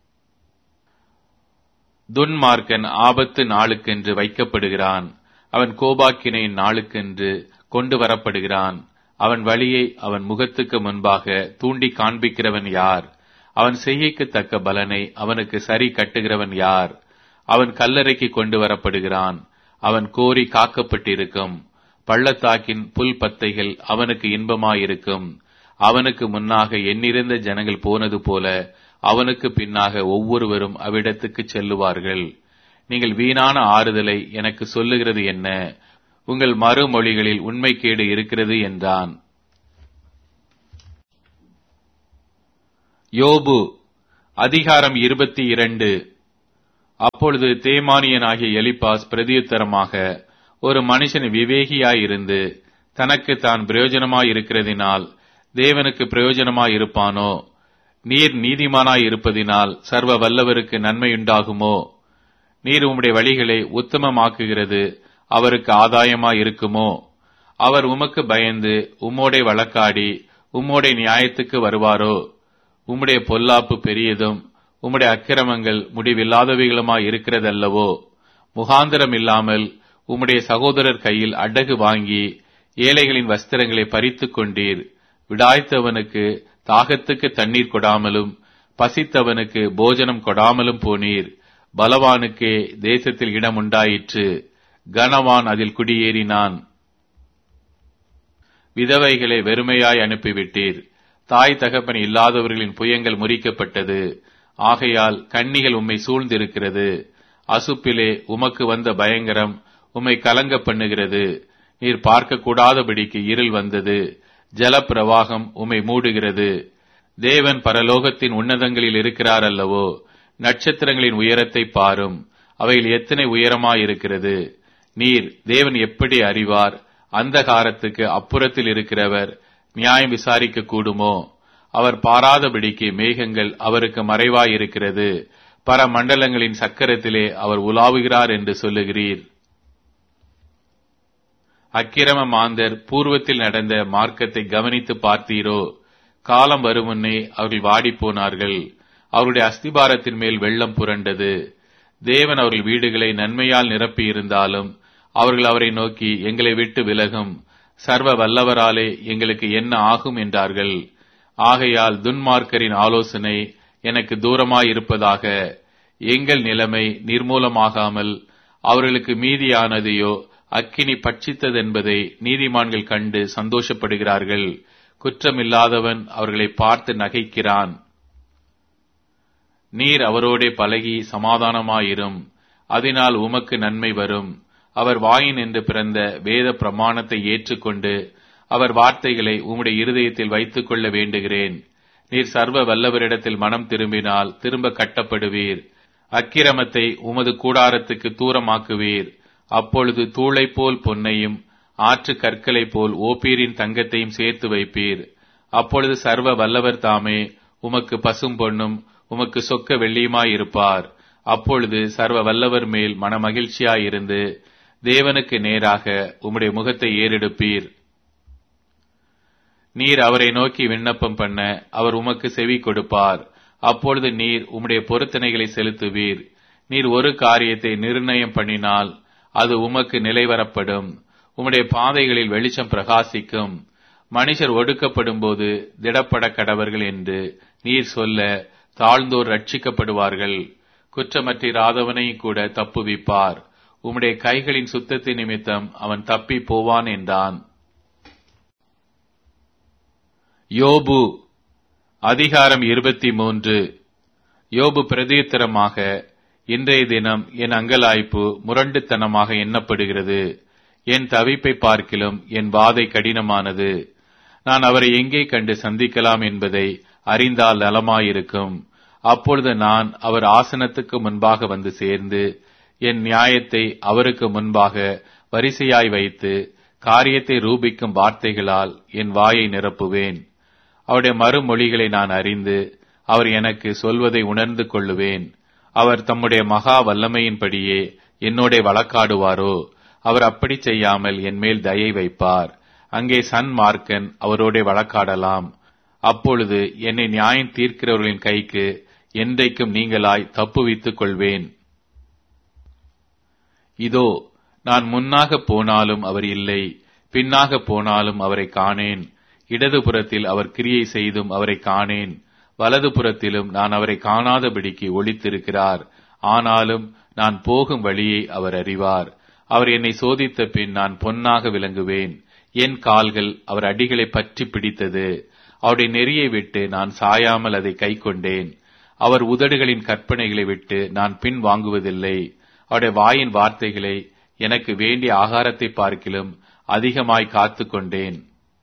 துன்மார்க்கன் ஆபத்து நாளுக்கென்று வைக்கப்படுகிறான். அவன் கோபாக்கினையின் நாளுக்கென்று கொண்டு வரப்படுகிறான். அவன் வழியை அவன் முகத்துக்கு முன்பாக தூண்டி காண்பிக்கிறவன் யார்? அவன் செய்கைக்கு தக்க பலனை அவனுக்கு சரி கட்டுகிறவன் யார்? அவன் கல்லறைக்கு கொண்டு வரப்படுகிறான். அவன் கோரி காக்கப்பட்டிருக்கும். பள்ளத்தாக்கின் புல் பத்தைகள் அவனுக்கு இன்பமாயிருக்கும். அவனுக்கு முன்னாக எண்ணிறந்த ஜனங்கள் போனது போல அவனுக்கு பின்னாக ஒவ்வொருவரும் அவ்விடத்துக்கு செல்லுவார்கள். நீங்கள் வீணான ஆறுதலை எனக்கு சொல்லுகிறது என்ன? உங்கள் மறுமொழிகளில் உண்மைக்கேடு இருக்கிறது என்றான். யோபு அதிகாரம் 22. அப்பொழுது தேமானியனாகிய எலிப்பாஸ் பிரதியுத்தரமாக, ஒரு மனுஷன் விவேகியாயிருந்து தனக்கு தான் பிரயோஜனமாயிருக்கிறதினால் தேவனுக்கு பிரயோஜனமாயிருப்பானோ? நீர் நீதிமானாயிருப்பதினால் சர்வ வல்லவருக்கு நன்மையுண்டாகுமோ? நீர் உம்முடைய வழிகளை உத்தமமாக்குகிறது அவருக்கு ஆதாயமாயிருக்குமோ? அவர் உமக்கு பயந்து உம்மோடே வழக்காடி உம்மோடே நியாயத்துக்கு வருவாரோ? உம்முடைய பொல்லாப்பு பெரியதும் உம்முடைய அக்கிரமங்கள் முடிவில்லாதவைகளுமாய் இருக்கிறதல்லவோ? முகாந்திரம் இல்லாமல் உம்முடைய சகோதரர் கையில் அடகு வாங்கி ஏழைகளின் வஸ்திரங்களை பறித்துக் கொண்டீர். விடாய்த்தவனுக்கு தாகத்துக்கு தண்ணீர் கொடாமலும் பசித்தவனுக்கு போஜனம் கொடாமலும் போனீர். பலவானுக்கே தேசத்தில் இடம் உண்டாயிற்று, கனவான் அதில் குடியேறினான். விதவைகளை வெறுமையாய் அனுப்பிவிட்டீர். தாய் தகப்பன் இல்லாதவர்களின் புயங்கள் முறிக்கப்பட்டது. ஆகையால் கண்ணிகள் உம்மை சூழ்ந்திருக்கிறது. அசுப்பிலே உமக்கு வந்த பயங்கரம் உம்மை கலங்க பண்ணுகிறது. நீர் பார்க்க கூடாதபடிக்கு இருள் வந்தது. ஜலப்பிரவாகம் உம்மை மூடுகிறது. தேவன் பரலோகத்தின் உன்னதங்களில் இருக்கிறார் அல்லவோ? நட்சத்திரங்களின் உயரத்தை பாரும், அவைகள் எத்தனை உயரமாயிருக்கிறது. நீர் தேவன் எப்படி அறிவார்? அந்தகாரத்துக்கு அப்புறத்தில் இருக்கிறவர் நியாயம் விசாரிக்க கூடுமோ? அவர் பாராதபடிக்கு மேகங்கள் அவருக்கு மறைவாயிருக்கிறது. பரமண்டலங்களின் சக்கரத்திலே அவர் உலாவுகிறார் என்று சொல்லுகிறீர். அக்கிரம மாந்தர் பூர்வத்தில் நடந்த மார்க்கத்தை கவனித்து பார்த்தீரோ? காலம் வருமுன்னே அவர்கள் வாடிப்போனார்கள். அவருடைய அஸ்திபாரத்தின் மேல் வெள்ளம் புரண்டது. தேவன் அவர்கள் வீடுகளை நன்மையால் நிரப்பியிருந்தாலும் அவர்கள் அவரை நோக்கி, எங்களை விட்டு விலகும், சர்வ வல்லவராலே எங்களுக்கு என்ன ஆகும் என்றார்கள். ஆகையால் துன்மார்க்கரின் ஆலோசனை எனக்கு தூரமாயிருப்பதாக. எங்கள் நிலைமை நிர்மூலமாகாமல் அவர்களுக்கு மீதியானதையோ அக்கினி பட்சித்ததென்பதை நீதிமான்கள் கண்டு சந்தோஷப்படுகிறார்கள். குற்றமில்லாதவன் அவர்களை பார்த்து நகைக்கிறான். நீர் அவரோடே பழகி சமாதானமாயிரும், அதனால் உமக்கு நன்மை வரும். அவர் வாயினின்று பிறந்த வேத பிரமாணத்தை ஏற்றுக்கொண்டு அவர் வார்த்தைகளை உம்முடைய இருதயத்தில் வைத்துக் கொள்ள வேண்டுகிறேன். நீர் சர்வ வல்லவரிடத்தில் மனம் திரும்பினால் திரும்ப கட்டப்படுவீர். அக்கிரமத்தை உமது கூடாரத்துக்கு தூரமாக்குவீர். அப்பொழுது தூளை போல் பொன்னையும் ஆற்று கற்களை போல் ஓப்பீரின் தங்கத்தையும் சேர்த்து வைப்பீர். அப்பொழுது சர்வ வல்லவர் தாமே உமக்கு பசும் பொன்னும் உமக்கு சொக்க வெள்ளியுமாயிருப்பார். அப்பொழுது சர்வ வல்லவர் மேல் மனமகிழ்ச்சியாயிருந்து தேவனுக்கு நேராக உம்முடைய முகத்தை ஏறெடுப்பீர். நீர் அவரை நோக்கி விண்ணப்பம் பண்ண அவர் உமக்கு செவி கொடுப்பார். அப்பொழுது நீர் உம்முடைய பொருத்தனைகளை செலுத்துவீர். நீர் ஒரு காரியத்தை நிர்ணயம் பண்ணினால் அது உமக்கு நிலைவரப்படும். உம்முடைய பாதைகளில் வெளிச்சம் பிரகாசிக்கும். மனுஷர் ஒடுக்கப்படும் போது திடப்பட கடவர்கள் என்று நீர் சொல்ல தாழ்ந்தோர் ரட்சிக்கப்படுவார்கள். குற்றமற்றிராதவனையும் கூட தப்புவிப்பார். உம்முடைய கைகளின் சுத்தத்தின் நிமித்தம் அவன் தப்பி போவான் என்றான். யோபு அதிகாரம் 23. யோபு பிரதியுத்தரமாக, இன்றைய தினம் என் அங்கலாய்ப்பு முரண்டுத்தனமாக எண்ணப்படுகிறது. என் தவிப்பை பார்க்கிலும் என் வாதை கடினமானது. நான் அவரை எங்கே கண்டு சந்திக்கலாம் என்பதை அறிந்தால் நலமாயிருக்கும். அப்பொழுது நான் அவர் ஆசனத்துக்கு முன்பாக வந்து சேர்ந்து என் நியாயத்தை அவருக்கு முன்பாக வரிசையாய் வைத்து காரியத்தை ரூபிக்கும் வார்த்தைகளால் என் வாயை நிரப்புவேன். அவருடைய மறுமொழிகளை நான் அறிந்து அவர் எனக்கு சொல்வதை உணர்ந்து கொள்ளுவேன். அவர் தம்முடைய மகா வல்லமையின்படியே என்னோட வழக்காடுவாரோ? அவர் அப்படி செய்யாமல் என் மேல் தயை வைப்பார். அங்கே சன்மார்க்கன் அவரோட வழக்காடலாம். அப்பொழுது என்னை நியாயம் தீர்க்கிறவர்களின் கைக்கு என்றைக்கும் நீங்களாய் தப்புவித்துக் கொள்வேன். இதோ நான் முன்னாக போனாலும் அவர் இல்லை, பின்னாக போனாலும் அவரை காணேன். இடதுபுறத்தில் அவர் கிரியை செய்தும் அவரை காணேன். வலதுபுறத்திலும் நான் அவரை காணாதபடிக்கு ஒளித்திருக்கிறார். ஆனாலும் நான் போகும் வழியை அவர் அறிவார். அவர் என்னை சோதித்த பின் நான் பொன்னாக விளங்குவேன். என் கால்கள் அவர் அடிகளை பற்றி பிடித்தது. அவருடைய நெறியை விட்டு நான் சாயாமல் அதை கை கொண்டேன். அவர் உதடுகளின் கற்பனைகளை விட்டு நான் பின் வாங்குவதில்லை. அவருடைய வாயின் வார்த்தைகளை எனக்கு வேண்டிய ஆகாரத்தை பார்க்கிலும் அதிகமாய் காத்து கொண்டேன்.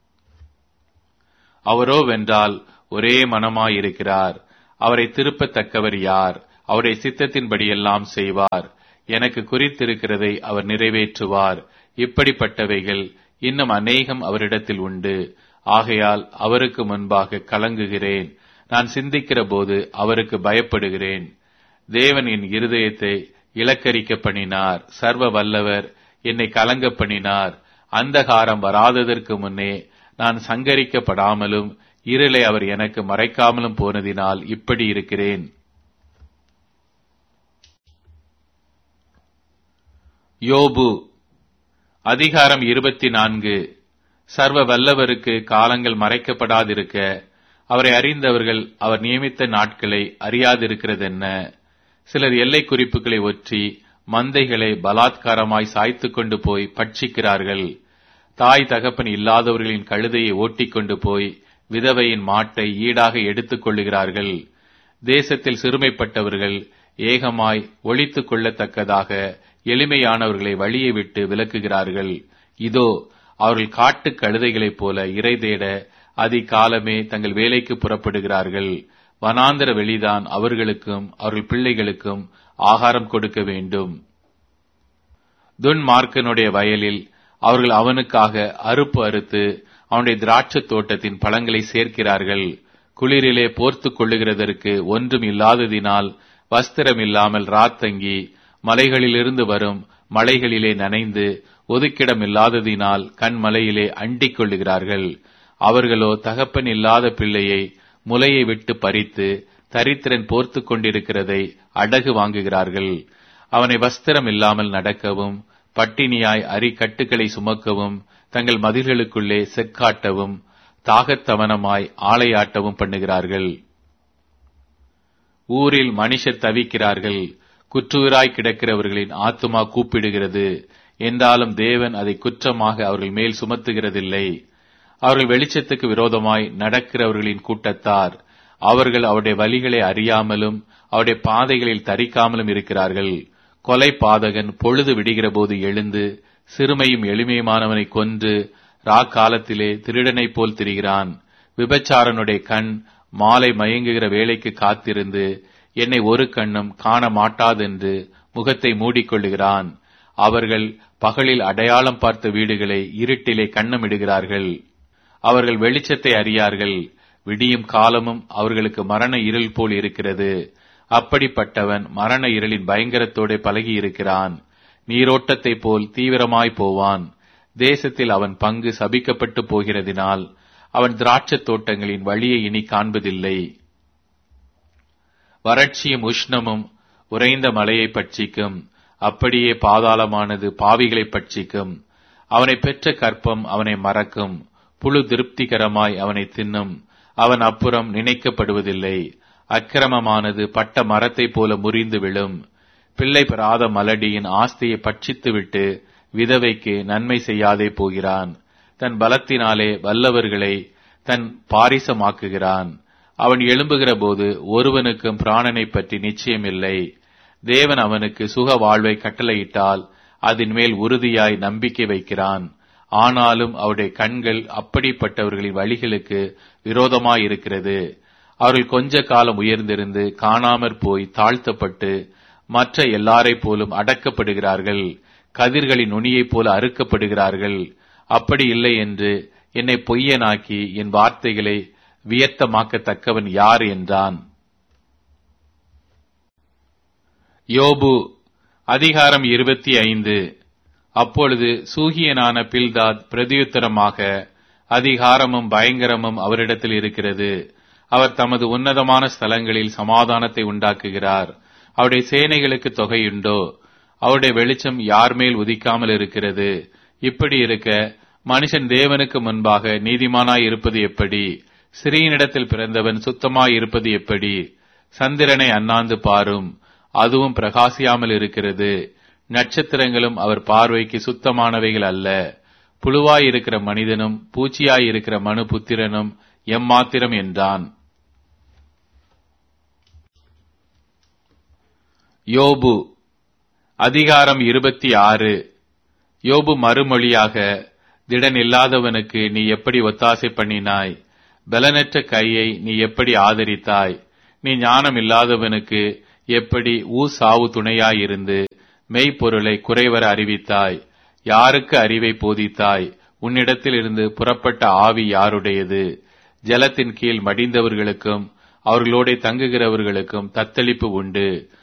அவரோ வென்றால் ஒரே மனமாயிருக்கிறார். அவரை திருப்பத்தக்கவர் யார்? அவருடைய சித்தத்தின்படியெல்லாம் செய்வார். எனக்கு குறித்திருக்கிறதை அவர் நிறைவேற்றுவார். இப்படிப்பட்டவைகள் இன்னும் அநேகம் அவரிடத்தில் உண்டு. ஆகையால் அவருக்கு முன்பாக கலங்குகிறேன். நான் சிந்திக்கிற போது அவருக்கு பயப்படுகிறேன். தேவன் என் இருதயத்தை இலக்கரிக்க பண்ணினார். சர்வ வல்லவர் என்னை கலங்க பண்ணினார். அந்தகாரம் வராததற்கு முன்னே நான் சங்கரிக்கப்படாமலும் இருளை அவர் எனக்கு மறைக்காமலும் போனதினால் இப்படி இருக்கிறேன். யோபு அதிகாரம் 24. சர்வ வல்லவருக்கு காலங்கள் மறைக்கப்படாதிருக்க அவரை அறிந்தவர்கள் அவர் நியமித்த நாட்களை அறியாதிருக்கிறதென்ன? சிலர் எல்லை குறிப்புகளை ஒற்றி மந்தைகளை பலாத்காரமாய் சாய்த்து கொண்டு போய் பட்சிக்கிறார்கள். தாய் தகப்பன் இல்லாதவர்களின் கழுதையை ஓட்டிக்கொண்டு போய் விதவையின் மாட்டை ஈடாக எடுத்துக் கொள்ளுகிறார்கள். தேசத்தில் சிறுமைப்பட்டவர்கள் ஏகமாய் ஒழித்துக் கொள்ளத்தக்கதாக எளிமையானவர்களை வழியை விட்டு விலக்குகிறார்கள். இதோ அவர்கள் காட்டு கழுதைகளைப் போல இரை தேட அதிகாலமே தங்கள் வேலைக்கு புறப்படுகிறார்கள். வனாந்தர வெளிதான் அவர்களுக்கும் அவர்கள் பிள்ளைகளுக்கும் ஆகாரம் கொடுக்க வேண்டும். துன்மார்க்கனுடைய வயலில் அவர்கள் அவனுக்காக அறுப்பு அறுத்து அவனுடைய திராட்சை தோட்டத்தின் பழங்களை சேர்க்கிறார்கள். குளிரிலே போர்த்து கொள்ளுகிறதற்கு ஒன்றும் இல்லாததினால் வஸ்திரம் இல்லாமல் ராத்தங்கி மலைகளிலிருந்து வரும் மலைகளிலே நனைந்து ஒதுக்கிடம் இல்லாததினால் கண்மலையிலே அண்டிக் கொள்ளுகிறார்கள். அவர்களோ தகப்பன் இல்லாத பிள்ளையை முலையை விட்டு பறித்து தரித்திரன் போர்த்து கொண்டிருக்கிறதை அடகு வாங்குகிறார்கள். அவனை வஸ்திரம் இல்லாமல் நடக்கவும் பட்டினியாய் அரிக்கட்டுகளை சுமக்கவும் தங்கள் மதில்களுக்குள்ளே செக்காட்டவும் தாகத்தவனமாய் ஆளையாட்டவும் பண்ணுகிறார்கள். ஊரில் மனுஷர் தவிக்கிறார்கள். குற்றுயிராய் கிடக்கிறவர்களின் ஆத்துமா கூப்பிடுகிறது. என்றாலும் தேவன் அதை குற்றமாக அவர்கள் மேல் சுமத்துகிறதில்லை. அவர்கள் வெளிச்சத்துக்கு விரோதமாய் நடக்கிறவர்களின் கூட்டத்தார். அவர்கள் அவருடைய வழிகளை அறியாமலும் அவருடைய பாதைகளில் தரிக்காமலும் இருக்கிறார்கள். கொலை பாதகன் பொழுது விடுகிற போது எழுந்து சிறுமையும் எளிமையுமானவனை கொன்று காலத்திலே திருடனைப் போல் திரிகிறான். விபச்சாரனுடைய கண் மாலை மயங்குகிற வேளைக்கு காத்திருந்து என்னை ஒரு கண்ணும் காண மாட்டாதென்று முகத்தை மூடிக்கொள்ளுகிறான். அவர்கள் பகலில் அடையாளம் பார்த்த வீடுகளை இருட்டிலே கண்ணமிடுகிறார்கள். அவர்கள் வெளிச்சத்தை அறியார்கள். விடியும் காலமும் அவர்களுக்கு மரண இருள் போல் இருக்கிறது. அப்படிப்பட்டவன் மரண இருளின் பயங்கரத்தோடு பழகி இருக்கிறான். நீரோட்டத்தை போல் தீவிரமாய் போவான். தேசத்தில் அவன் பங்கு சபிக்கப்பட்டு போகிறதினால் அவன் திராட்சை தோட்டங்களின் வழியை இனி காண்பதில்லை. வறட்சியும் உஷ்ணமும் உறைந்த மலையை பட்சிக்கும். அப்படியே பாதாளமானது பாவிகளை பட்சிக்கும். அவனை பெற்ற கற்பம் அவனை மறக்கும். புழு திருப்திகரமாய் அவனை தின்னும். அவன் அப்புறம் நினைக்கப்படுவதில்லை. அக்கிரமமானது பட்ட மரத்தைப் போல முறிந்து விழும். பிள்ளை பெறாத மலடியின் ஆஸ்தியை பட்சித்துவிட்டு விதவைக்கு நன்மை செய்யாதே போகிறான். தன் பலத்தினாலே வல்லவர்களை தன் பாரிசமாக்குகிறான். அவன் எழும்புகிற போது ஒருவனுக்கும் பிராணனை பற்றி நிச்சயமில்லை. தேவன் அவனுக்கு சுக வாழ்வை கட்டளையிட்டால் அதன் மேல் உறுதியாய் நம்பிக்கை வைக்கிறான். ஆனாலும் அவருடைய கண்கள் அப்படிப்பட்டவர்களின் வழிகளுக்கு விரோதமாயிருக்கிறது. அவர்கள் கொஞ்ச காலம் உயர்ந்திருந்து காணாமற் போய் தாழ்த்தப்பட்டு மற்ற எல்லாரைப் போலும் அடக்கப்படுகிறார்கள். கதிர்களின் நுனியைப் போல அறுக்கப்படுகிறார்கள். அப்படி இல்லை என்று என்னை பொய்யனாக்கி என் வார்த்தைகளை வியர்த்தமாக்கத்தக்கவன் யார் என்றான். யோபு அதிகாரம் 25. அப்பொழுது சூகியனான பில்தாத் பிரதியுத்தரமாக, அதிகாரமும் பயங்கரமும் அவரிடத்தில் இருக்கிறது. அவர் தமது உன்னதமான ஸ்தலங்களில் சமாதானத்தை உண்டாக்குகிறார். அவருடைய சேனைகளுக்கு தொகையுண்டோ? அவருடைய வெளிச்சம் யார் மேல் உதிக்காமல் இருக்கிறது? இப்படி இருக்க மனுஷன் தேவனுக்கு முன்பாக நீதிமானாய் இருப்பது எப்படி? சிறியனிடத்தில் பிறந்தவன் சுத்தமாய் இருப்பது எப்படி? சந்திரனை அண்ணாந்து பாரும், அதுவும் பிரகாசியாமல் இருக்கிறது. நட்சத்திரங்களும் அவர் பார்வைக்கு சுத்தமானவைகள் அல்ல. புழுவாயிருக்கிற மனிதனும் பூச்சியாயிருக்கிற மனு புத்திரனும் எம்மாத்திரம் என்றான். யோபு அதிகாரம் 26. யோபு மறுமொழியாக, திடன் இல்லாதவனுக்கு நீ எப்படி ஒத்தாசை பண்ணினாய்? பலனற்ற கையை நீ எப்படி ஆதரித்தாய்? நீ ஞானம் இல்லாதவனுக்கு எப்படி ஊசாவு துணையாயிருந்து மெய்ப்பொருளை குறைவர அறிவித்தாய்? யாருக்கு அறிவை போதித்தாய்? உன்னிடத்தில் இருந்து புறப்பட்ட ஆவி யாருடையது? ஜலத்தின் கீழ் மடிந்தவர்களுக்கும் அவர்களோட தங்குகிறவர்களுக்கும் தத்தளிப்பு உண்டு.